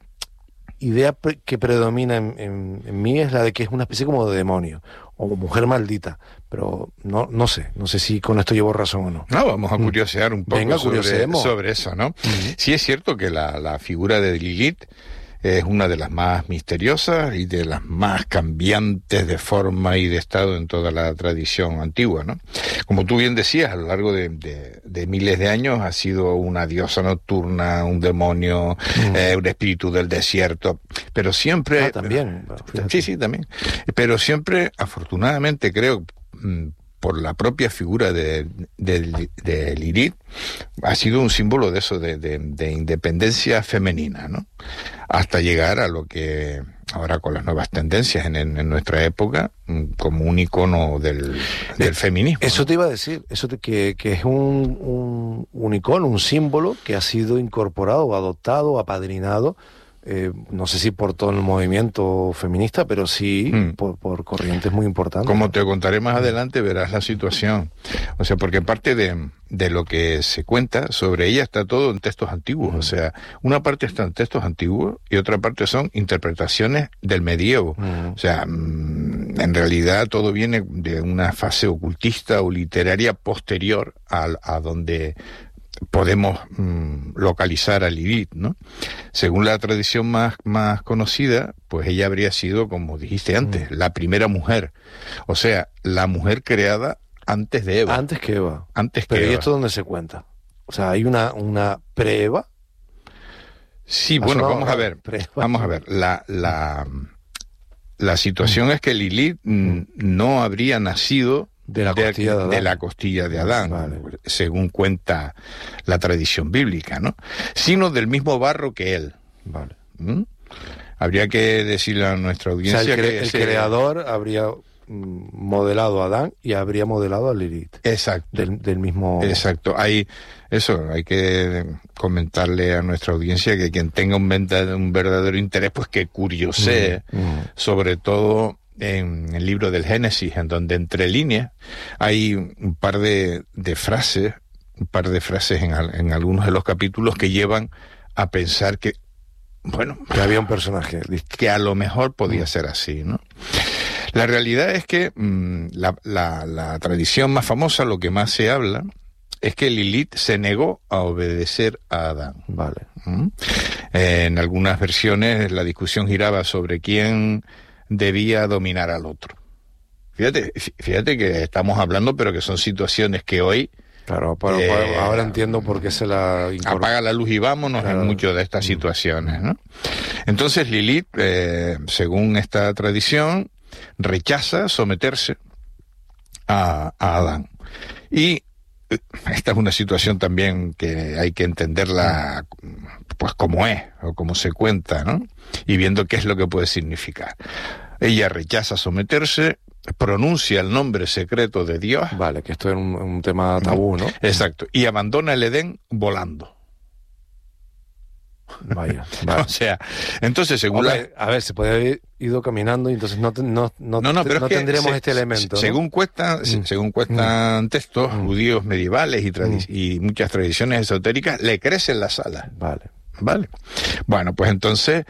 idea pre- que predomina en, en, en mí es la de que es una especie como de demonio o mujer maldita, pero no no sé, no sé si con esto llevo razón o no. No, vamos a curiosear un poco Venga, sobre, sobre eso, ¿no? Uh-huh. Sí es cierto que la, la figura de Lilith es una de las más misteriosas y de las más cambiantes de forma y de estado en toda la tradición antigua, ¿no? Como tú bien decías, a lo largo de, de, de miles de años ha sido una diosa nocturna, un demonio, mm. eh, un espíritu del desierto, pero siempre... Ah, también. Pero, sí, sí, también. Pero siempre, afortunadamente, creo... por la propia figura de, de, de Lilith, ha sido un símbolo de eso, de, de, de independencia femenina, ¿no? Hasta llegar a lo que ahora con las nuevas tendencias en, en, en nuestra época, como un icono del, del feminismo. Eso ¿no? te iba a decir, eso te, que, que es un, un, un icono, un símbolo que ha sido incorporado, adoptado, apadrinado eh, no sé si por todo el movimiento feminista, pero sí mm. por, por corrientes muy importantes. Como te contaré más adelante, verás la situación. O sea, porque parte de, de lo que se cuenta sobre ella está todo en textos antiguos. Mm. O sea, una parte está en textos antiguos y otra parte son interpretaciones del medievo. Mm. O sea, en realidad todo viene de una fase ocultista o literaria posterior a, a donde podemos mmm, localizar a Lilith, ¿no? Según la tradición más, más conocida, pues ella habría sido, como dijiste antes, mm. la primera mujer. O sea, la mujer creada antes de Eva. Antes que Eva. Antes Pero que ¿y Eva. esto dónde se cuenta? O sea, ¿hay una, una pre-Eva? Sí, bueno, vamos a ver. Vamos a ver. La, la, la situación mm. es que Lilith mm. no habría nacido De la, de, costilla de, Adán. de la costilla de Adán, vale. según cuenta la tradición bíblica, ¿no? Sino del mismo barro que él. Vale. ¿Mm? Habría que decirle a nuestra audiencia, o sea, el, cre que el ese... creador habría modelado a Adán y habría modelado a Lilith. Exacto. Del, del mismo... Exacto. Hay, eso, hay que comentarle a nuestra audiencia que quien tenga un, un verdadero interés, pues que curiosee, mm, mm. sobre todo en el libro del Génesis, en donde entre líneas hay un par de, de frases, un par de frases en, en algunos de los capítulos que llevan a pensar que, bueno, que había un personaje, que a lo mejor podía mm. ser así, ¿no? La realidad es que mmm, la, la, la tradición más famosa, lo que más se habla, es que Lilith se negó a obedecer a Adán. Vale. ¿Mm? Eh, en algunas versiones la discusión giraba sobre quién debía dominar al otro. Fíjate, fíjate que estamos hablando, pero que son situaciones que hoy... Claro, pero, eh, ahora entiendo por qué se la... Incorpora. Apaga la luz y vámonos, claro, en muchas de estas situaciones, ¿no? Entonces Lilith, eh, según esta tradición, rechaza someterse a, a Adán. Y esta es una situación también que hay que entenderla pues como es, o como se cuenta, ¿no? Y viendo qué es lo que puede significar. Ella rechaza someterse, pronuncia el nombre secreto de Dios. Vale, que esto es un, un tema tabú, ¿no? Exacto. Y abandona el Edén volando. Vaya, vale. O sea, entonces según Hombre, la... A ver, se puede haber ido caminando y entonces no, no, no, no, no, pero no es que tendríamos se, este elemento, se, ¿no? Según cuestan, mm. según cuestan mm. textos mm. judíos medievales y, tradi- mm. y muchas tradiciones esotéricas, le crecen las alas. Vale. Vale. Bueno, pues entonces,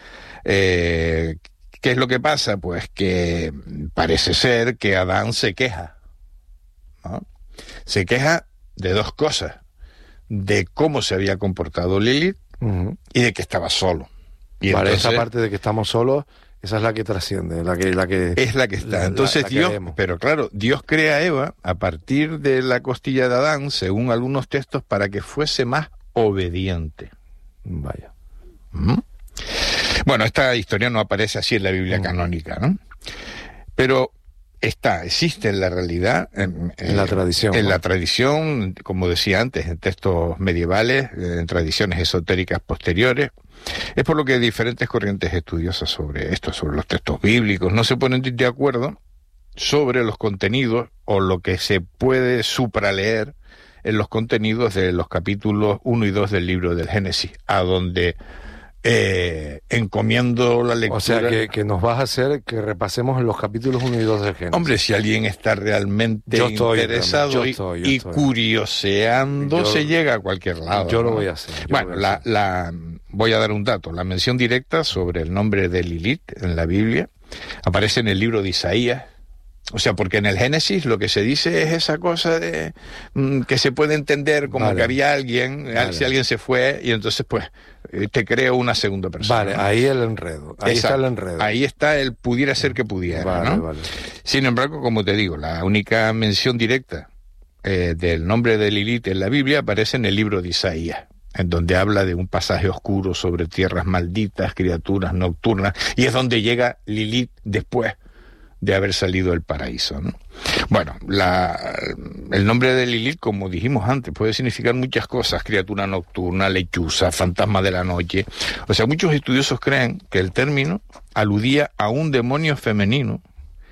eh, ¿qué es lo que pasa? Pues que parece ser que Adán se queja, ¿no? Se queja de dos cosas: de cómo se había comportado Lilith, uh-huh, y de que estaba solo. Y vale, entonces, esa parte de que estamos solos, esa es la que trasciende, la que, la que es la que está. La, entonces la, la Dios, que pero claro, Dios crea a Eva a partir de la costilla de Adán, según algunos textos, para que fuese más obediente. Vaya. ¿Mm? Bueno, esta historia no aparece así en la Biblia uh-huh canónica, ¿no? Pero está, existe en la realidad, en, en la tradición, en ¿no? la tradición, como decía antes, en textos medievales, en tradiciones esotéricas posteriores. Es por lo que diferentes corrientes estudiosas sobre esto, sobre los textos bíblicos, no se ponen de acuerdo sobre los contenidos o lo que se puede supraleer en los contenidos de los capítulos uno y dos del libro del Génesis, a donde eh, encomiendo la lectura. O sea, que, que nos vas a hacer que repasemos los capítulos uno y dos del Génesis. Hombre, si alguien está realmente yo estoy, interesado yo estoy, yo y, y estoy. curioseando, yo, se llega a cualquier lado. Yo ¿no? lo voy a hacer. Bueno, voy a la, hacer. la voy a dar un dato. La mención directa sobre el nombre de Lilith en la Biblia aparece en el libro de Isaías. O sea, porque en el Génesis lo que se dice es esa cosa de mmm, que se puede entender como vale. que había alguien, vale. si alguien se fue, y entonces pues te creo una segunda persona. Vale, ¿no? Ahí el enredo, ahí Exacto. está el enredo. Ahí está el pudiera ser que pudiera, vale, ¿no? Vale. Sin embargo, como te digo, la única mención directa eh, del nombre de Lilith en la Biblia aparece en el libro de Isaías, en donde habla de un pasaje oscuro sobre tierras malditas, criaturas nocturnas, y es donde llega Lilith después de haber salido del paraíso, ¿no? Bueno, la, el nombre de Lilith, como dijimos antes, puede significar muchas cosas: criatura nocturna, lechuza, fantasma de la noche. O sea, muchos estudiosos creen que el término aludía a un demonio femenino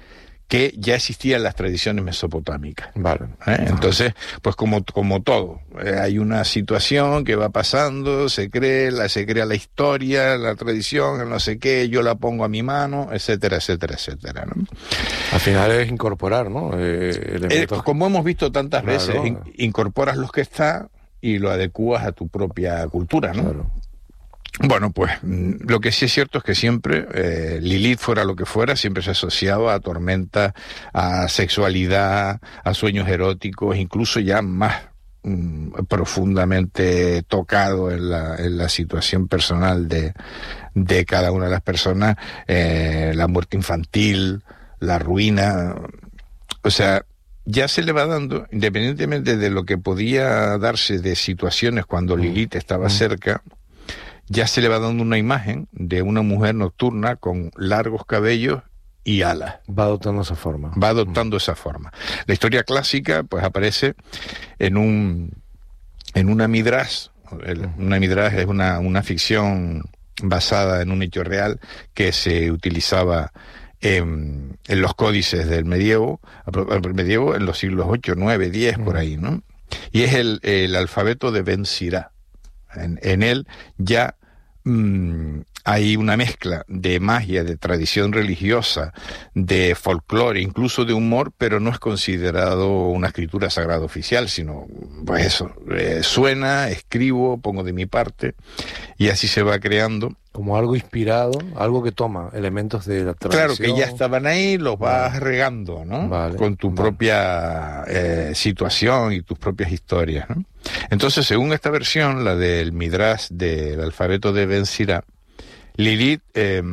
que ya existían en las tradiciones mesopotámicas. Vale. ¿Eh? Entonces, pues como, como todo, eh, hay una situación que va pasando, se cree, la, se crea la historia, la tradición, no sé qué, yo la pongo a mi mano, etcétera, etcétera, etcétera, ¿no? Al final es incorporar, ¿no? Eh, elementos... eh, como hemos visto tantas Claro. veces, in, incorporas los que está y lo adecuas a tu propia cultura, ¿no? Claro. Bueno, pues lo que sí es cierto es que siempre eh, Lilith, fuera lo que fuera, siempre se asociaba a tormenta, a sexualidad, a sueños eróticos, incluso ya más mm, profundamente tocado en la, en la situación personal de, de cada una de las personas, eh, la muerte infantil, la ruina, o sea, ya se le va dando, independientemente de lo que podía darse de situaciones cuando Lilith estaba cerca, ya se le va dando una imagen de una mujer nocturna con largos cabellos y alas. Va adoptando esa forma. Va adoptando esa forma. La historia clásica, pues, aparece en un en una midrash. El, una midrash es una, una ficción basada en un hecho real que se utilizaba en, en los códices del medievo, el medievo en los siglos ocho, nueve, diez, por ahí, ¿no? Y es el, el alfabeto de Ben Sirá. En, en él ya mmm, hay una mezcla de magia, de tradición religiosa, de folclore, incluso de humor, pero no es considerado una escritura sagrada oficial, sino, pues eso, eh, suena, escribo, pongo de mi parte, y así se va creando. Como algo inspirado, algo que toma elementos de la tradición. Claro, que ya estaban ahí, los vas vale. regando, ¿no? Vale. Con tu vale. propia eh, situación y tus propias historias, ¿no? Entonces, según esta versión, la del Midrash del alfabeto de Ben Sirá, Lilith eh,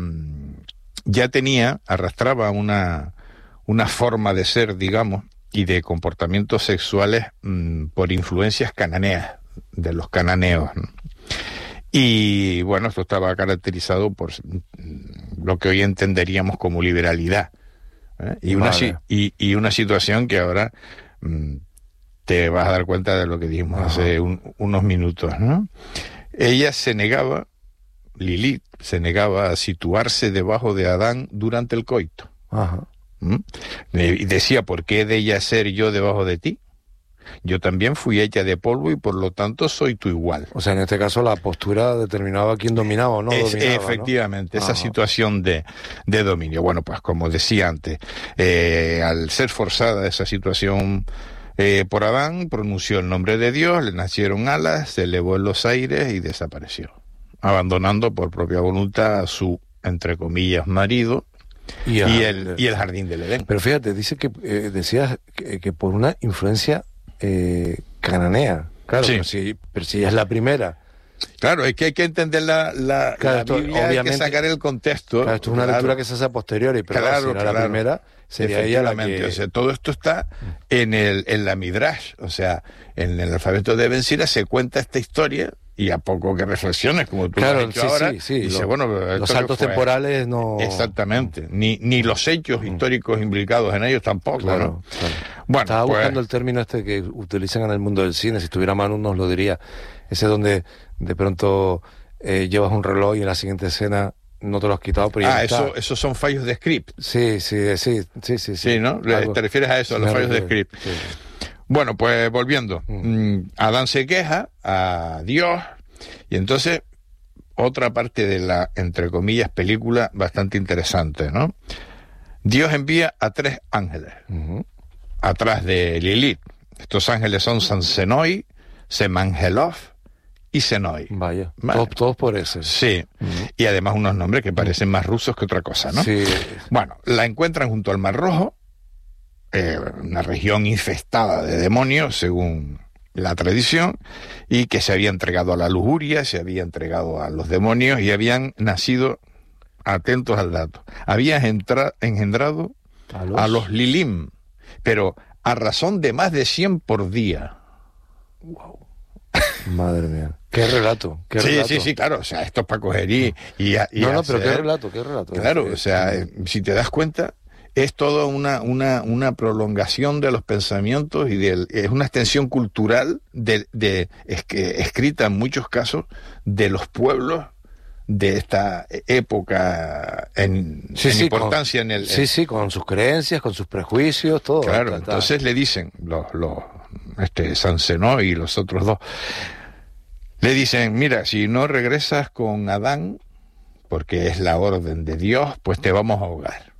ya tenía, arrastraba una, una forma de ser, digamos, y de comportamientos sexuales mmm, por influencias cananeas, de los cananeos, ¿no? Y bueno, esto estaba caracterizado por lo que hoy entenderíamos como liberalidad, ¿eh? y, una, vale. y, y una situación que ahora mmm, te vas a dar cuenta de lo que dijimos Ajá. hace un, unos minutos, ¿no? Ella se negaba, Lilith se negaba a situarse debajo de Adán durante el coito. Ajá. ¿Mm? Y decía, ¿por qué he de ella ser yo debajo de ti? Yo también fui hecha de polvo y por lo tanto soy tu igual. O sea, en este caso la postura determinaba quién dominaba o no es, dominaba, efectivamente, ¿no? esa Ajá. situación de, de dominio. Bueno, pues como decía antes, eh, al ser forzada esa situación eh, por Adán, pronunció el nombre de Dios, le nacieron alas, se elevó en los aires y desapareció, abandonando por propia voluntad a su, entre comillas, marido, y, a, y, el, y el jardín del Edén. Pero fíjate, dice que eh, decías que, que por una influencia eh, cananea, claro, sí. pero, si, pero si es la primera. Claro, es que hay que entender la, la, claro, la esto, Biblia, hay que sacar el contexto. Claro, esto es una claro. lectura que se hace a posteriori, pero claro, si era claro. la primera, sería ella la que... O sea, todo esto está en el en la Midrash, o sea, en el alfabeto de Ben Sirá se cuenta esta historia. Y a poco que reflexiones, como tú claro, has hecho sí, ahora, sí, sí, dice, lo, bueno, los saltos temporales no... Exactamente, ni ni los hechos mm. históricos implicados en ellos tampoco, claro, ¿no? Claro. Bueno, estaba pues... buscando el término este que utilizan en el mundo del cine, si estuviera Manu nos lo diría, ese donde de pronto eh, llevas un reloj y en la siguiente escena no te lo has quitado, pero ya Ah, está. eso, esos son fallos de script. Sí, sí, sí, sí, sí. Sí, ¿no? Algo... ¿Te refieres a eso, a los fallos de script? Sí. Bueno, pues volviendo, mm. Adán se queja a Dios. Y entonces, otra parte de la, entre comillas, película bastante interesante, ¿no? Dios envía a tres ángeles uh-huh. atrás de Lilith. Estos ángeles son Sansenoi, Semangelov y Senoi. Vaya, vale. todos, todos por ese. Sí, uh-huh. y además unos nombres que parecen uh-huh. más rusos que otra cosa, ¿no? Sí. Bueno, la encuentran junto al Mar Rojo, eh, una región infestada de demonios, según... la tradición, y que se había entregado a la lujuria, se había entregado a los demonios y habían nacido, atentos al dato, habían entra, engendrado a los... a los Lilim, pero a razón de más de cien por día. Wow. Madre mía. Qué relato, qué sí, relato. Sí, sí, claro, o sea, esto es para coger y... y, y no, no, hacer... pero qué relato, qué relato. Claro, es, o sea, es... si te das cuenta... es toda una, una, una prolongación de los pensamientos y de, es una extensión cultural de, de, es que, escrita en muchos casos de los pueblos de esta época en, sí, en sí, importancia con, en el... Sí, sí, con sus creencias, con sus prejuicios, todo. Claro, está, está. Entonces le dicen, los, los, este, Sansenó y los otros dos, le dicen, mira, si no regresas con Adán, porque es la orden de Dios, pues te vamos a ahogar.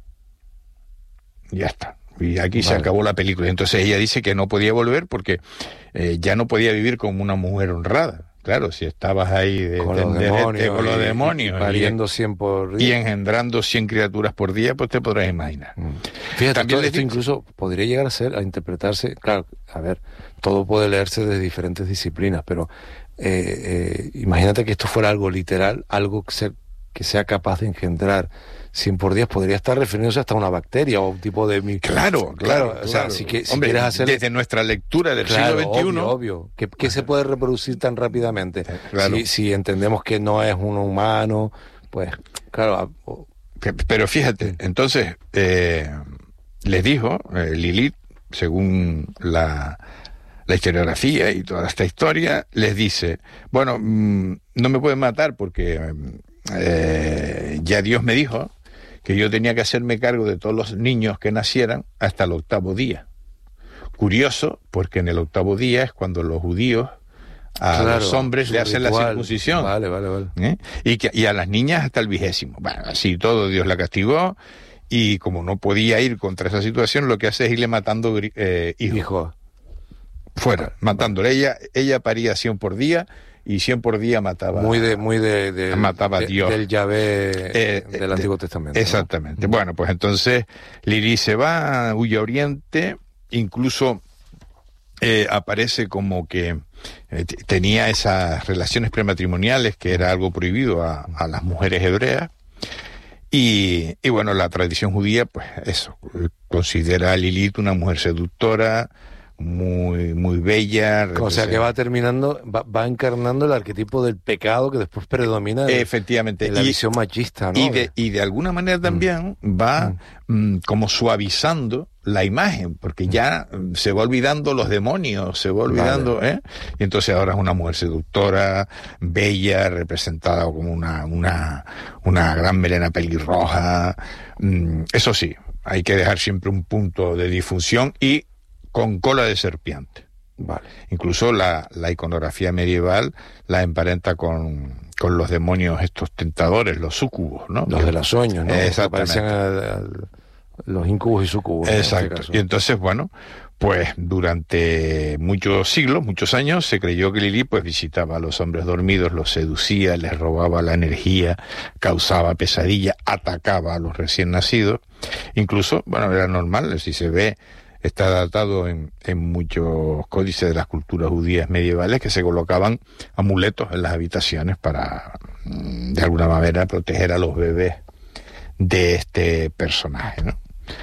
Ya está. Y aquí vale. se acabó la película. Entonces ella dice que no podía volver porque eh, ya no podía vivir como una mujer honrada. Claro, si estabas ahí de, con, de, los de, demonios, de, con los y, demonios y pariendo cien por día y engendrando cien criaturas por día, pues te podrás imaginar. Mm. Fíjate, También todo esto incluso podría llegar a ser, a interpretarse, claro, a ver, todo puede leerse de diferentes disciplinas, pero eh, eh, imagínate que esto fuera algo literal, algo que sea, que sea capaz de engendrar cien por día, podría estar refiriéndose hasta a una bacteria o un tipo de... Claro, claro, claro. O sea, si, que, si Hombre, quieres hacer... desde nuestra lectura del claro, siglo veintiuno... Obvio, obvio. ¿Qué, qué se puede reproducir tan rápidamente? Claro. Si, si entendemos que no es un humano, pues, claro... O... Pero fíjate, entonces, eh, les dijo, eh, Lilith, según la... la historiografía y toda esta historia, les dice, bueno, mmm, no me pueden matar porque eh, ya Dios me dijo que yo tenía que hacerme cargo de todos los niños que nacieran hasta el octavo día. Curioso, porque en el octavo día es cuando los judíos a claro, los hombres le hacen ritual. La circuncisión. Vale, vale, vale. ¿Eh? Y, que, y a las niñas hasta el vigésimo. Bueno, así todo Dios la castigó. Y como no podía ir contra esa situación, lo que hace es irle matando eh, hijos. Hijo. Fuera, vale, matándole. Vale. Ella, ella paría cien por día y cien por día mataba. Muy de, muy de, de mataba de, Dios. Del Yahvé eh, del de, Antiguo Testamento. Exactamente. ¿No? Bueno, pues entonces Lilith se va, huye a Oriente, incluso eh, aparece como que eh, tenía esas relaciones prematrimoniales que era algo prohibido a, a las mujeres hebreas. Y, y bueno, la tradición judía, pues eso, considera a Lilith una mujer seductora, muy muy bella. O sea que va terminando, va, va encarnando el arquetipo del pecado que después predomina en, efectivamente en la y, visión machista, ¿no? Y de, y de alguna manera también mm. va mm. Mm, como suavizando la imagen, porque ya mm. se va olvidando los demonios, se va olvidando, vale. ¿eh? Y entonces ahora es una mujer seductora, bella, representada como una, una, una gran melena pelirroja. Mm, eso sí, hay que dejar siempre un punto de disfunción y con cola de serpiente. Vale. Incluso la, la iconografía medieval la emparenta con, con los demonios estos tentadores, los súcubos, ¿no? Los de los sueños, ¿no? Exactamente. Al, al, los incubos y súcubos. Exacto. En este y entonces, bueno, pues durante muchos siglos, muchos años, se creyó que Lilith pues visitaba a los hombres dormidos, los seducía, les robaba la energía, causaba pesadilla, atacaba a los recién nacidos. Incluso, bueno, era normal, si se ve, está datado en, en muchos códices de las culturas judías medievales que se colocaban amuletos en las habitaciones para, de alguna manera, proteger a los bebés de este personaje, ¿no?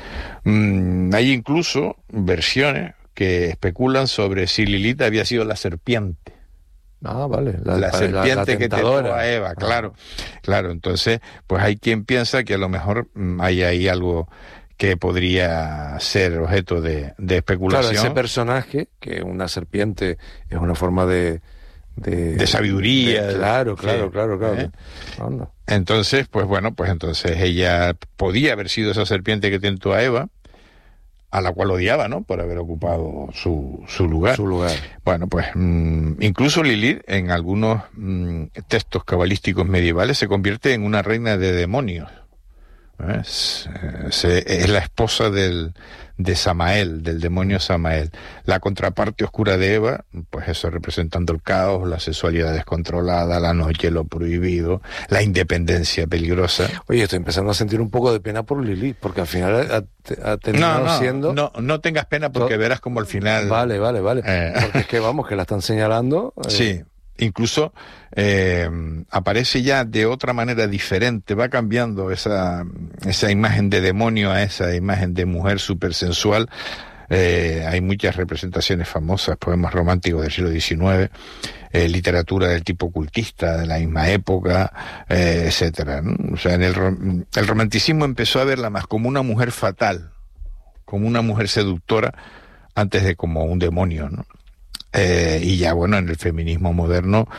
Mm, hay incluso versiones que especulan sobre si Lilith había sido la serpiente. Ah, vale. La, la serpiente la, la que tentó a Eva, claro. Ah. Claro, entonces, pues hay quien piensa que a lo mejor mm, hay ahí algo que podría ser objeto de, de especulación. Claro, ese personaje, que una serpiente es una forma de... De, de sabiduría. De, claro, claro, sí, claro, claro. ¿eh? Entonces, pues bueno, pues entonces ella podía haber sido esa serpiente que tentó a Eva, a la cual odiaba, ¿no? Por haber ocupado su, su lugar. Su lugar. Bueno, pues mmm, incluso Lilith, en algunos mmm, textos cabalísticos medievales, se convierte en una reina de demonios. Es, es la esposa del, de Samael, del demonio Samael. La contraparte oscura de Eva, pues eso representando el caos, la sexualidad descontrolada, la noche, lo prohibido, la independencia peligrosa. Oye, estoy empezando a sentir un poco de pena por Lilith, porque al final ha, ha terminado no, no, siendo... No, no tengas pena porque todo... verás como al final... Vale, vale, vale. Eh... Porque es que vamos, que la están señalando... Eh... Sí. Incluso eh, aparece ya de otra manera diferente, va cambiando esa, esa imagen de demonio a esa imagen de mujer súper sensual. Eh, hay muchas representaciones famosas, poemas románticos del siglo diecinueve, eh, literatura del tipo cultista de la misma época, eh, etcétera, ¿no? O sea, en el, el romanticismo empezó a verla más como una mujer fatal, como una mujer seductora, antes de como un demonio, ¿no? Eh, y ya bueno, en el feminismo moderno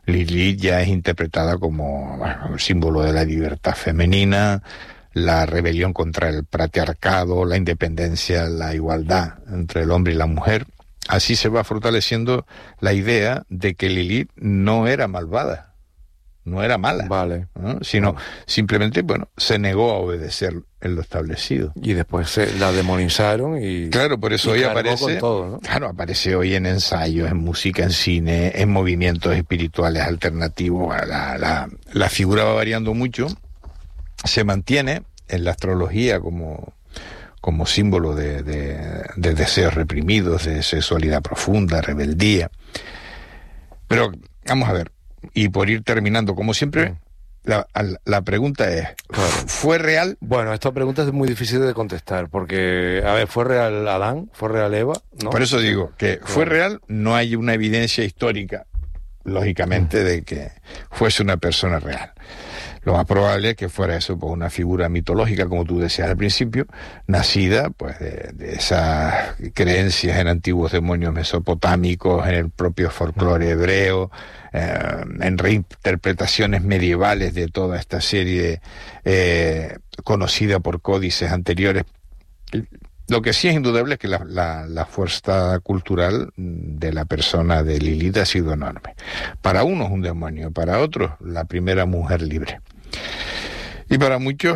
Lilith ya es interpretada como, bueno, el símbolo de la libertad femenina, la rebelión contra el patriarcado, la independencia, la igualdad entre el hombre y la mujer. Así se va fortaleciendo la idea de que Lilith no era malvada, no era mala, vale, ¿no? Sino vale. simplemente, bueno, se negó a obedecer en lo establecido. Y después se la demonizaron y... Claro, por eso hoy aparece... Todo, ¿no? Claro, aparece hoy en ensayos, en música, en cine, en movimientos espirituales alternativos. La, la, la figura va variando mucho. Se mantiene en la astrología como, como símbolo de, de, de deseos reprimidos, de sexualidad profunda, rebeldía. Pero, vamos a ver, y por ir terminando, como siempre, la, la pregunta es, ¿fue real? Bueno, esta pregunta es muy difícil de contestar, porque, a ver, ¿fue real Adán? ¿Fue real Eva? ¿No? Por eso digo, que fue real, no hay una evidencia histórica, lógicamente, de que fuese una persona real. Lo más probable es que fuera eso, pues una figura mitológica, como tú decías al principio, nacida pues de, de esas creencias en antiguos demonios mesopotámicos, en el propio folclore hebreo, eh, en reinterpretaciones medievales de toda esta serie eh, conocida por códices anteriores. Lo que sí es indudable es que la, la, la fuerza cultural de la persona de Lilith ha sido enorme. Para unos un demonio, para otros la primera mujer libre. Y para muchos,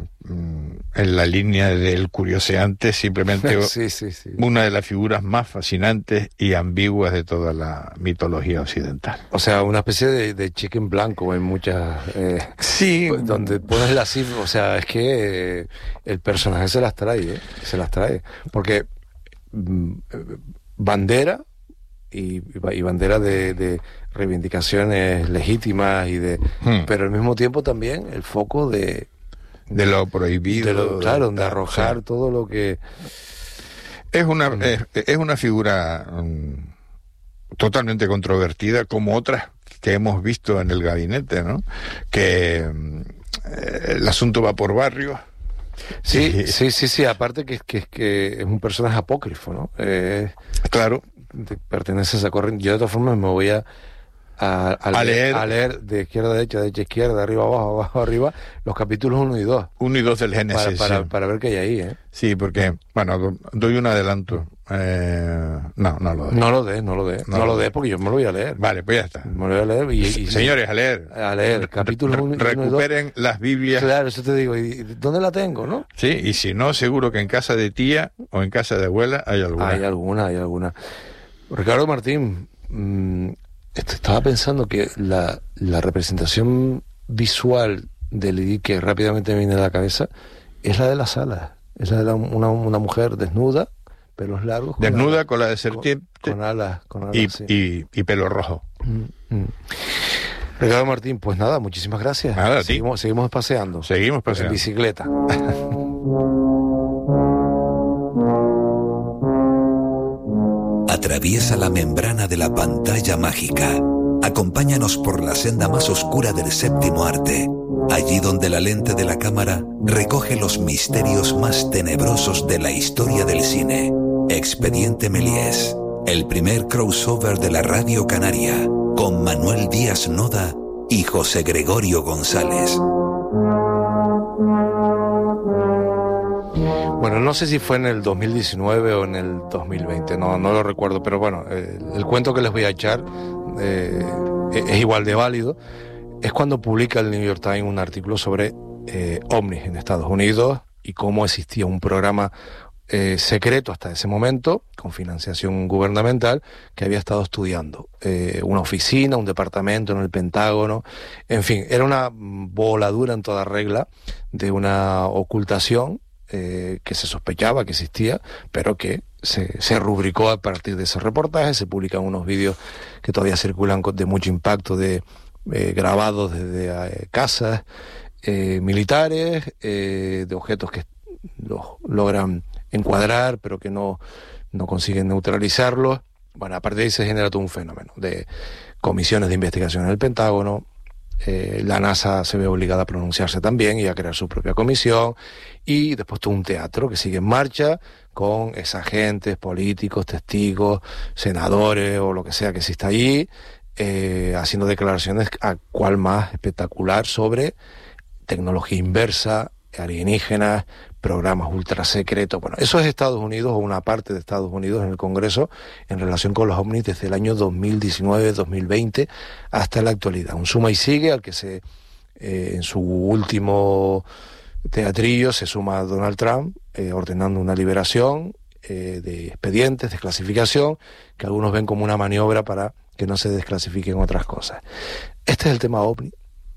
en la línea del curioseante, simplemente sí, sí, sí. una de las figuras más fascinantes y ambiguas de toda la mitología occidental. O sea, una especie de, de chicken blanco en muchas... Eh, sí. Donde pones la cifra, o sea, es que eh, el personaje se las trae, ¿eh? Se las trae. Porque mm, bandera... Y, y bandera de, de reivindicaciones legítimas y de hmm. pero al mismo tiempo también el foco de de lo prohibido, de lo, claro, de, de arrojar sí. todo lo que es una mm. es, es una figura um, totalmente controvertida, como otras que hemos visto en el gabinete, ¿no? Que um, el asunto va por barrios. Sí, y, sí, sí, sí. Aparte que, que, que es un personaje apócrifo, ¿no? Eh, claro. Pertenece a esa corriente. Yo de todas formas me voy a a, a, a, leer, leer, a leer de izquierda a derecha, de derecha a izquierda, de arriba a abajo, abajo a arriba, los capítulos uno y dos. Uno y dos del Génesis. Para, para, sí. para ver qué hay ahí, ¿eh? Sí, porque, bueno, doy un adelanto. Eh, no, no lo doy. No lo dé, no lo dé. No, no lo dé porque yo me lo voy a leer. Vale, pues ya está. Me lo voy a leer y... y Señores, a leer. A leer, capítulos uno y dos. Recuperen las Biblias. Claro, eso te digo. ¿Y dónde la tengo, no? Sí, y si no, seguro que en casa de tía o en casa de abuela hay alguna. Hay alguna, hay alguna. Ricardo Martín, mmm, estaba pensando que la, la representación visual de Lilith que rápidamente me viene a la cabeza es la de las alas. Es la de la, una, una mujer desnuda, pelos largos. Desnuda, con la de serpiente. Con, con alas. Con alas y, sí. y, y pelo rojo. Mm, mm. Ricardo Martín, pues nada, muchísimas gracias. Nada, seguimos, seguimos paseando. Seguimos paseando. En bicicleta. Atraviesa la membrana de la pantalla mágica. Acompáñanos por la senda más oscura del séptimo arte, allí donde la lente de la cámara recoge los misterios más tenebrosos de la historia del cine. Expediente Méliès, el primer crossover de la radio canaria, con Manuel Díaz Noda y José Gregorio González. Bueno, no sé si fue en el dos mil diecinueve o en el dos mil veinte, no, no lo recuerdo, pero bueno, eh, el cuento que les voy a echar eh, es igual de válido. Es cuando publica el New York Times un artículo sobre eh, ovnis en Estados Unidos y cómo existía un programa eh, secreto hasta ese momento, con financiación gubernamental, que había estado estudiando eh, una oficina, un departamento en el Pentágono, en fin, era una voladura en toda regla de una ocultación Eh, que se sospechaba que existía, pero que se, se rubricó a partir de ese reportaje. Se publican unos vídeos que todavía circulan de mucho impacto, de eh, grabados desde eh, casas eh, militares, eh, de objetos que los logran encuadrar, pero que no, no consiguen neutralizarlos. Bueno, a partir de ahí se genera todo un fenómeno de comisiones de investigación en el Pentágono. Eh, la NASA se ve obligada a pronunciarse también y a crear su propia comisión, y después todo un teatro que sigue en marcha con ex agentes, políticos, testigos, senadores o lo que sea que exista allí, eh, haciendo declaraciones a cual más espectacular sobre tecnología inversa, alienígenas, programas ultra secretos. Bueno, eso es Estados Unidos, o una parte de Estados Unidos en el Congreso en relación con los ovnis desde el año dos mil diecinueve dos mil veinte hasta la actualidad. Un suma y sigue al que se eh, en su último teatrillo se suma Donald Trump eh, ordenando una liberación eh, de expedientes, desclasificación, que algunos ven como una maniobra para que no se desclasifiquen otras cosas. Este es el tema ovni,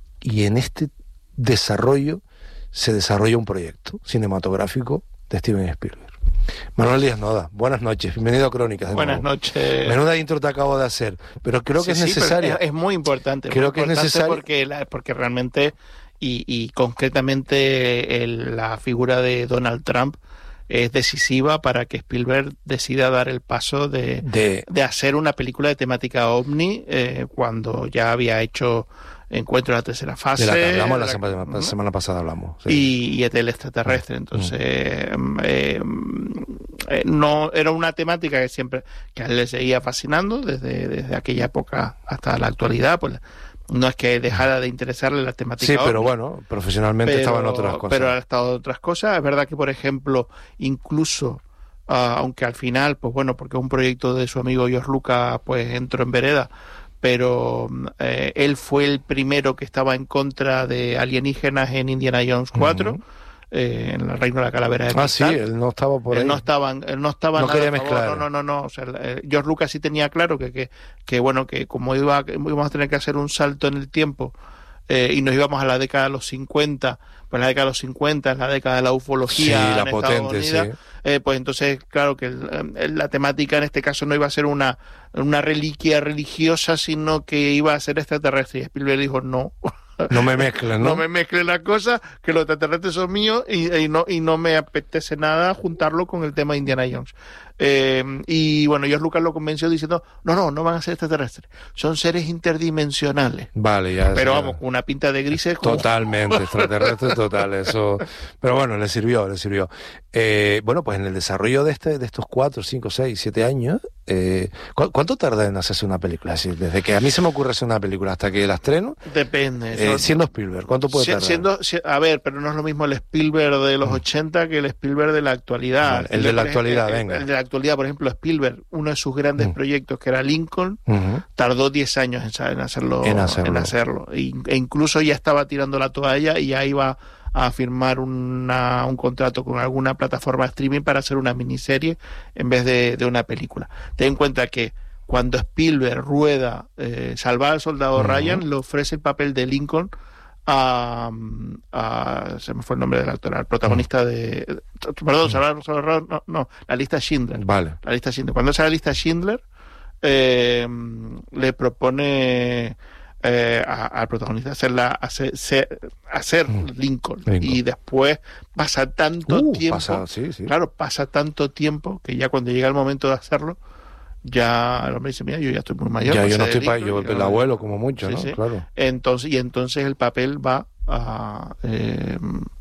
y en este desarrollo se desarrolla un proyecto cinematográfico de Steven Spielberg. Manuel Díaz Noda, buenas noches, bienvenido a Crónicas. De buenas nuevo. noches. Menuda intro te acabo de hacer, pero creo que sí, es sí, necesaria. Es, es muy importante. Creo muy que importante es necesario porque, la, porque realmente, y, y concretamente el, la figura de Donald Trump es decisiva para que Spielberg decida dar el paso de, de... de hacer una película de temática ovni eh, cuando ya había hecho Encuentro de la tercera fase. De la que hablamos la, la semana, ¿no? semana pasada hablamos. Sí. Y, y el extraterrestre. Entonces, mm. eh, eh, no era una temática que siempre, que a él le seguía fascinando desde, desde aquella época hasta la actualidad. Pues no es que dejara de interesarle la temática. Sí, pero ovni, bueno, profesionalmente pero, estaba en otras cosas. Pero ha estado en otras cosas. Es verdad que, por ejemplo, incluso, uh, aunque al final, pues bueno, porque un proyecto de su amigo George Lucas, pues entró en vereda, pero eh, él fue el primero que estaba en contra de alienígenas en Indiana Jones cuatro, uh-huh. eh, en el Reino de la Calavera de Cristal. Ah, sí, él no estaba por ahí. Él no estaba, él no estaba no nada quería a favor. mezclar. No, no, no, no. O sea, eh, George Lucas sí tenía claro que, que, que bueno, que como iba, íbamos a tener que hacer un salto en el tiempo eh, y nos íbamos a la década de los cincuenta, pues la década de los cincuenta es la década de la ufología sí, la en potente, Estados Unidos, sí. eh, pues entonces, claro que el, la temática en este caso no iba a ser una, una reliquia religiosa, sino que iba a ser extraterrestre. Y Spielberg dijo, no. No me mezclen, ¿no? No me mezclen la cosa, que los extraterrestres son míos y, y, no, y no me apetece nada juntarlo con el tema de Indiana Jones. Eh, y bueno, George Lucas lo convenció diciendo, no, no, no van a ser extraterrestres, son seres interdimensionales. Vale, ya. Pero ya. vamos, con una pinta de grises. Como... Totalmente, extraterrestres, total, eso. Pero bueno, le sirvió, le sirvió. Eh, bueno, pues en el desarrollo de este, de estos cuatro, cinco, seis, siete años, eh, ¿cu- ¿cuánto tarda en hacerse una película? Es decir, desde que a mí se me ocurre hacer una película hasta que la estreno. Depende. Eh, siendo Spielberg, ¿cuánto puede si, tardar? Siendo, si, a ver, pero no es lo mismo el Spielberg de los mm. ochenta que el Spielberg de la actualidad. Vale, el, el de la actualidad, el, venga. El de la actualidad, por ejemplo, Spielberg, uno de sus grandes mm. proyectos, que era Lincoln, uh-huh. tardó diez años en, en hacerlo. En hacerlo. En hacerlo. E, e incluso ya estaba tirando la toalla y ya iba a firmar una, un contrato con alguna plataforma de streaming para hacer una miniserie en vez de, de una película. Ten en cuenta que cuando Spielberg rueda eh, Salvar al Soldado uh-huh. Ryan, le ofrece el papel de Lincoln a, a se me fue el nombre del actor, al protagonista de perdón, uh-huh. Salvar, Salvar, no, no, la lista Schindler. Vale. La lista Schindler. Cuando sale la lista Schindler, eh, le propone Eh, al protagonista hacerla hacer, ser, hacer mm. Lincoln. Lincoln y después pasa tanto uh, tiempo pasa, sí, sí. claro, pasa tanto tiempo que ya cuando llega el momento de hacerlo ya el hombre dice, mira, yo ya estoy muy mayor, ya pues yo no estoy dedico, para yo el no, abuelo como mucho, sí, ¿no? Sí. Claro. Entonces, y entonces el papel va a eh,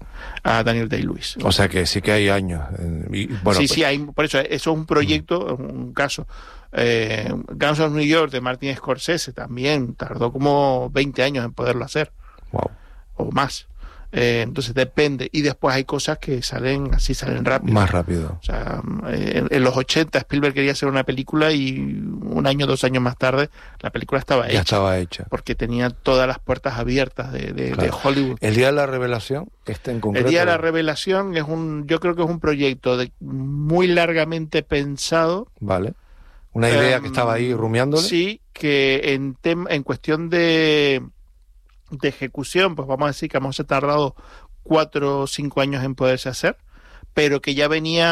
a Daniel Day-Lewis. O sea que sí que hay años. Eh, y, bueno, sí, pues... sí, hay, por eso eso es un proyecto, mm. un caso. Eh, Guns of New York de Martin Scorsese también tardó como veinte años en poderlo hacer. Wow. O más. Eh, entonces depende. Y después hay cosas que salen así, salen rápido. Más rápido. O sea, en, en los ochenta Spielberg quería hacer una película y un año, dos años más tarde la película estaba hecha. Ya estaba hecha. Porque tenía todas las puertas abiertas de, de, claro. de Hollywood. El Día de la Revelación, este en concreto. El Día de la Revelación es un, yo creo que es un proyecto de, muy largamente pensado. Vale. Una idea um, que estaba ahí rumiándole. Sí, que en, tem- en cuestión de, de ejecución, pues vamos a decir que hemos tardado cuatro o cinco años en poderse hacer, pero que ya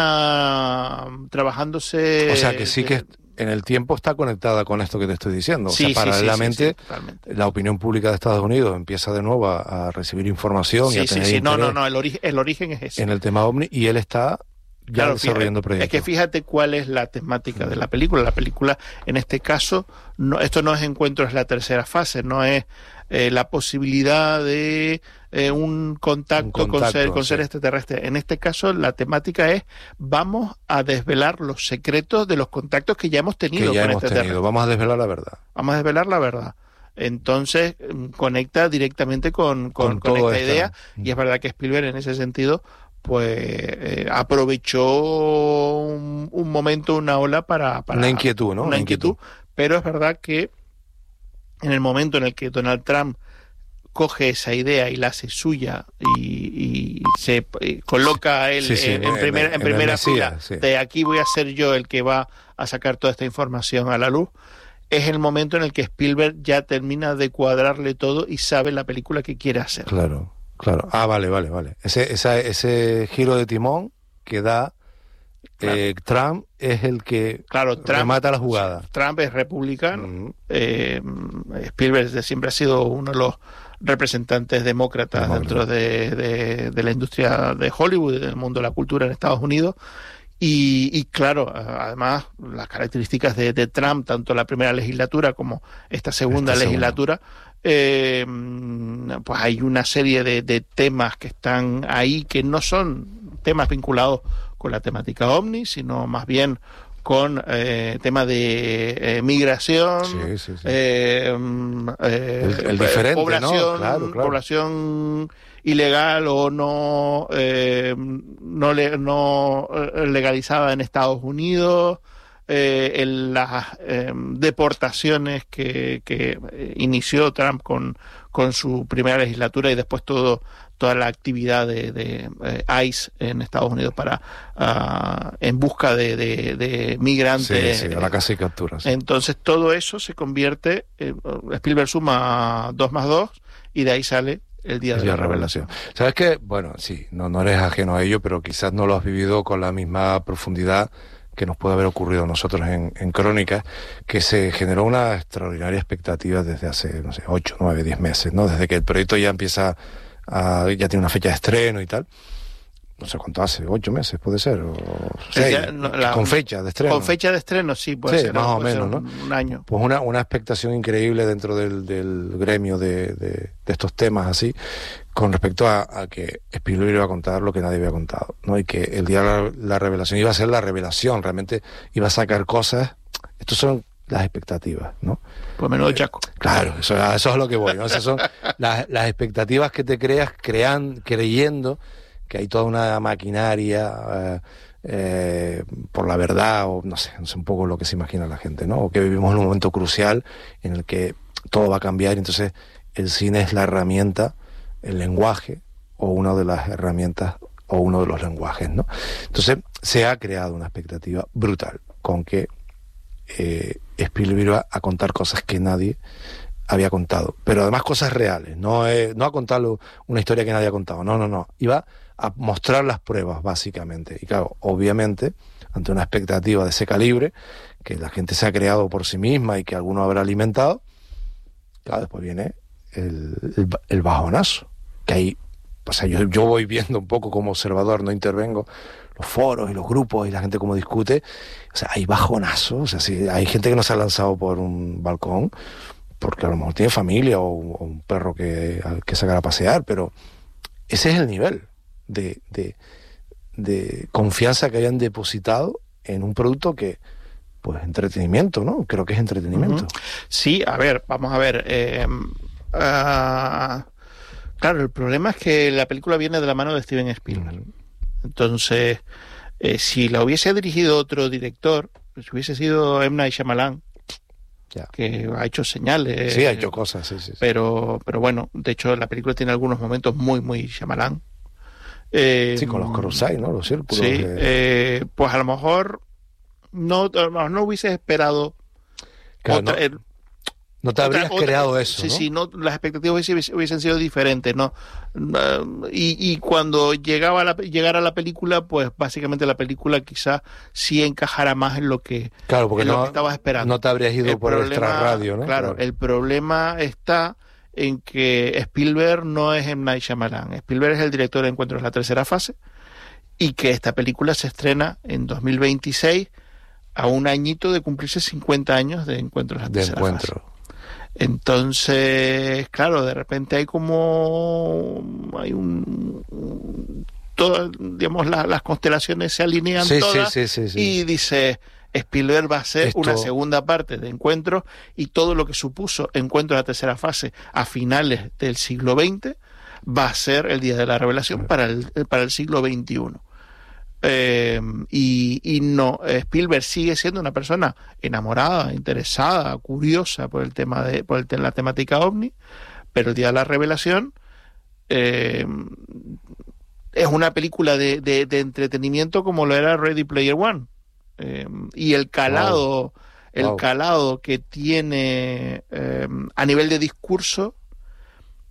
venía trabajándose... O sea, que sí de... que en el tiempo está conectada con esto que te estoy diciendo. O sí, sea, paralelamente, sí, sí, sí, la opinión pública de Estados Unidos empieza de nuevo a, a recibir información sí, y a tener sí, sí. No, no, interés no, el, ori- el origen es ese. En el tema OVNI, y él está... Ya claro, desarrollando fíjate, proyectos. Es que fíjate cuál es la temática de la película. La película, en este caso, no, esto no es Encuentro, es la tercera fase, no es eh, la posibilidad de eh, un, contacto un contacto con ser, con sí. ser extraterrestre. En este caso, la temática es vamos a desvelar los secretos de los contactos que ya hemos tenido que ya con hemos extraterrestres. tenido. Vamos a desvelar la verdad. Vamos a desvelar la verdad. Entonces conecta directamente con, con, con, con esta esta. idea, y es verdad que Spielberg en ese sentido pues eh, aprovechó un, un momento, una ola para, para una inquietud, ¿no? Una, una inquietud, inquietud, pero es verdad que en el momento en el que Donald Trump coge esa idea y la hace suya y, y se y coloca a él sí, sí, en, en, primer, en, en primera Mesías, fila, sí. de aquí voy a ser yo el que va a sacar toda esta información a la luz, es el momento en el que Spielberg ya termina de cuadrarle todo y sabe la película que quiere hacer. Claro, claro. Ah, vale, vale, vale. Ese, esa, ese giro de timón que da claro. eh, Trump es el que claro, Trump, remata la jugada. Trump es republicano. Uh-huh. eh, Spielberg siempre ha sido uno de los representantes demócratas Demócrata. dentro de, de, de la industria de Hollywood, del mundo de la cultura en Estados Unidos. Y, y claro, además las características de, de Trump, tanto la primera legislatura como esta segunda esta legislatura, eh, pues hay una serie de, de temas que están ahí que no son temas vinculados con la temática ovni, sino más bien con eh, temas de eh, migración, sí, sí, sí. Eh, eh, el, el diferente, población, ¿no? Claro, claro. población ilegal o no eh, no, le, no legalizada en Estados Unidos, eh, en las eh, deportaciones que, que inició Trump con, con su primera legislatura y después todo toda la actividad de, de eh, ICE en Estados Unidos para uh, en busca de, de, de migrantes. Sí, sí, a la casa y captura. Sí. Entonces todo eso se convierte, eh, Spielberg suma dos más dos y de ahí sale el día el de día la revelación. revelación. ¿Sabes qué? Bueno, sí, no, no eres ajeno a ello, pero quizás no lo has vivido con la misma profundidad que nos puede haber ocurrido a nosotros en, en Crónicas, que se generó una extraordinaria expectativa desde hace, no sé, ocho, nueve, diez meses, ¿no? Desde que el proyecto ya empieza Uh, ya tiene una fecha de estreno y tal, no sé cuánto hace, ocho meses puede ser, o seis, ya, no, la, con fecha de estreno. Con fecha de estreno, sí, puede sí, ser. más o puede menos, ser un, ¿no? Un año. Pues una, una expectación increíble dentro del, del gremio de, de, de estos temas así, con respecto a, a que Spielberg iba a contar lo que nadie había contado, ¿no? Y que el día de la, la revelación iba a ser la revelación, realmente iba a sacar cosas. Estos son las expectativas, ¿no? Pues menudo chaco. Claro, eso, eso es lo que voy, ¿no? Esas son las, las expectativas que te creas crean, creyendo que hay toda una maquinaria eh, eh, por la verdad, o no sé, no sé un poco lo que se imagina la gente, ¿no? O que vivimos en un momento crucial en el que todo va a cambiar y entonces el cine es la herramienta, el lenguaje, o una de las herramientas, o uno de los lenguajes, ¿no? Entonces se ha creado una expectativa brutal con que eh, Spielberg iba a contar cosas que nadie había contado, pero además cosas reales, no, eh, no a contar una historia que nadie ha contado, no, no, no, iba a mostrar las pruebas básicamente, y claro, obviamente ante una expectativa de ese calibre que la gente se ha creado por sí misma y que alguno habrá alimentado, claro, después viene el, el, el bajonazo, que ahí, o sea, yo, yo voy viendo un poco como observador, no intervengo, los foros y los grupos y la gente como discute, o sea, hay bajonazos, o sea, sí, hay gente que no se ha lanzado por un balcón porque a lo mejor tiene familia o, o un perro que, que sacar a pasear, pero ese es el nivel de, de, de confianza que hayan depositado en un producto que, pues, entretenimiento, ¿no? Creo que es entretenimiento. Uh-huh. Sí, a ver, vamos a ver, eh, uh, claro, el problema es que la película viene de la mano de Steven Spielberg. Uh-huh. Entonces, eh, si la hubiese dirigido otro director, pues hubiese sido M. Night Shyamalan, ya, que ha hecho señales. Sí, ha hecho cosas, sí, sí, sí. Pero, pero bueno, de hecho la película tiene algunos momentos muy, muy Shyamalan. Eh, sí, con los Kurosawa, ¿no? Los círculos. Sí, de... eh, pues a lo mejor no, a lo mejor no hubieses esperado claro, otra, no. el, No te habrías otra, creado otra, eso, sí, ¿no? Sí, no, las expectativas hubiesen, hubiesen sido diferentes, ¿no? Uh, y, y cuando llegaba la, llegara la película, pues básicamente la película quizás sí encajara más en lo que, claro, porque en no, lo que estabas esperando. No te habrías ido el por problema, el extrarradio, ¿no? Claro, claro, el problema está en que Spielberg no es M. Night Shyamalan. Spielberg es el director de Encuentros en la tercera fase y que esta película se estrena en dos mil veintiséis a un añito de cumplirse cincuenta años de Encuentros en la tercera de encuentro. fase. Entonces, claro, de repente hay como hay un, todo, digamos, la, las constelaciones se alinean sí, todas sí, sí, sí, sí. y dice, Spielberg va a hacer Esto... una segunda parte de Encuentros, y todo lo que supuso Encuentros de la tercera fase a finales del siglo veinte va a ser el Día de la Revelación para el, para el siglo veintiuno. Eh, y, y no, Spielberg sigue siendo una persona enamorada, interesada, curiosa por el tema de por el, la temática ovni, pero el Día de la Revelación eh, es una película de, de, de entretenimiento como lo era Ready Player One, eh, y el calado, wow. el wow. calado que tiene eh, a nivel de discurso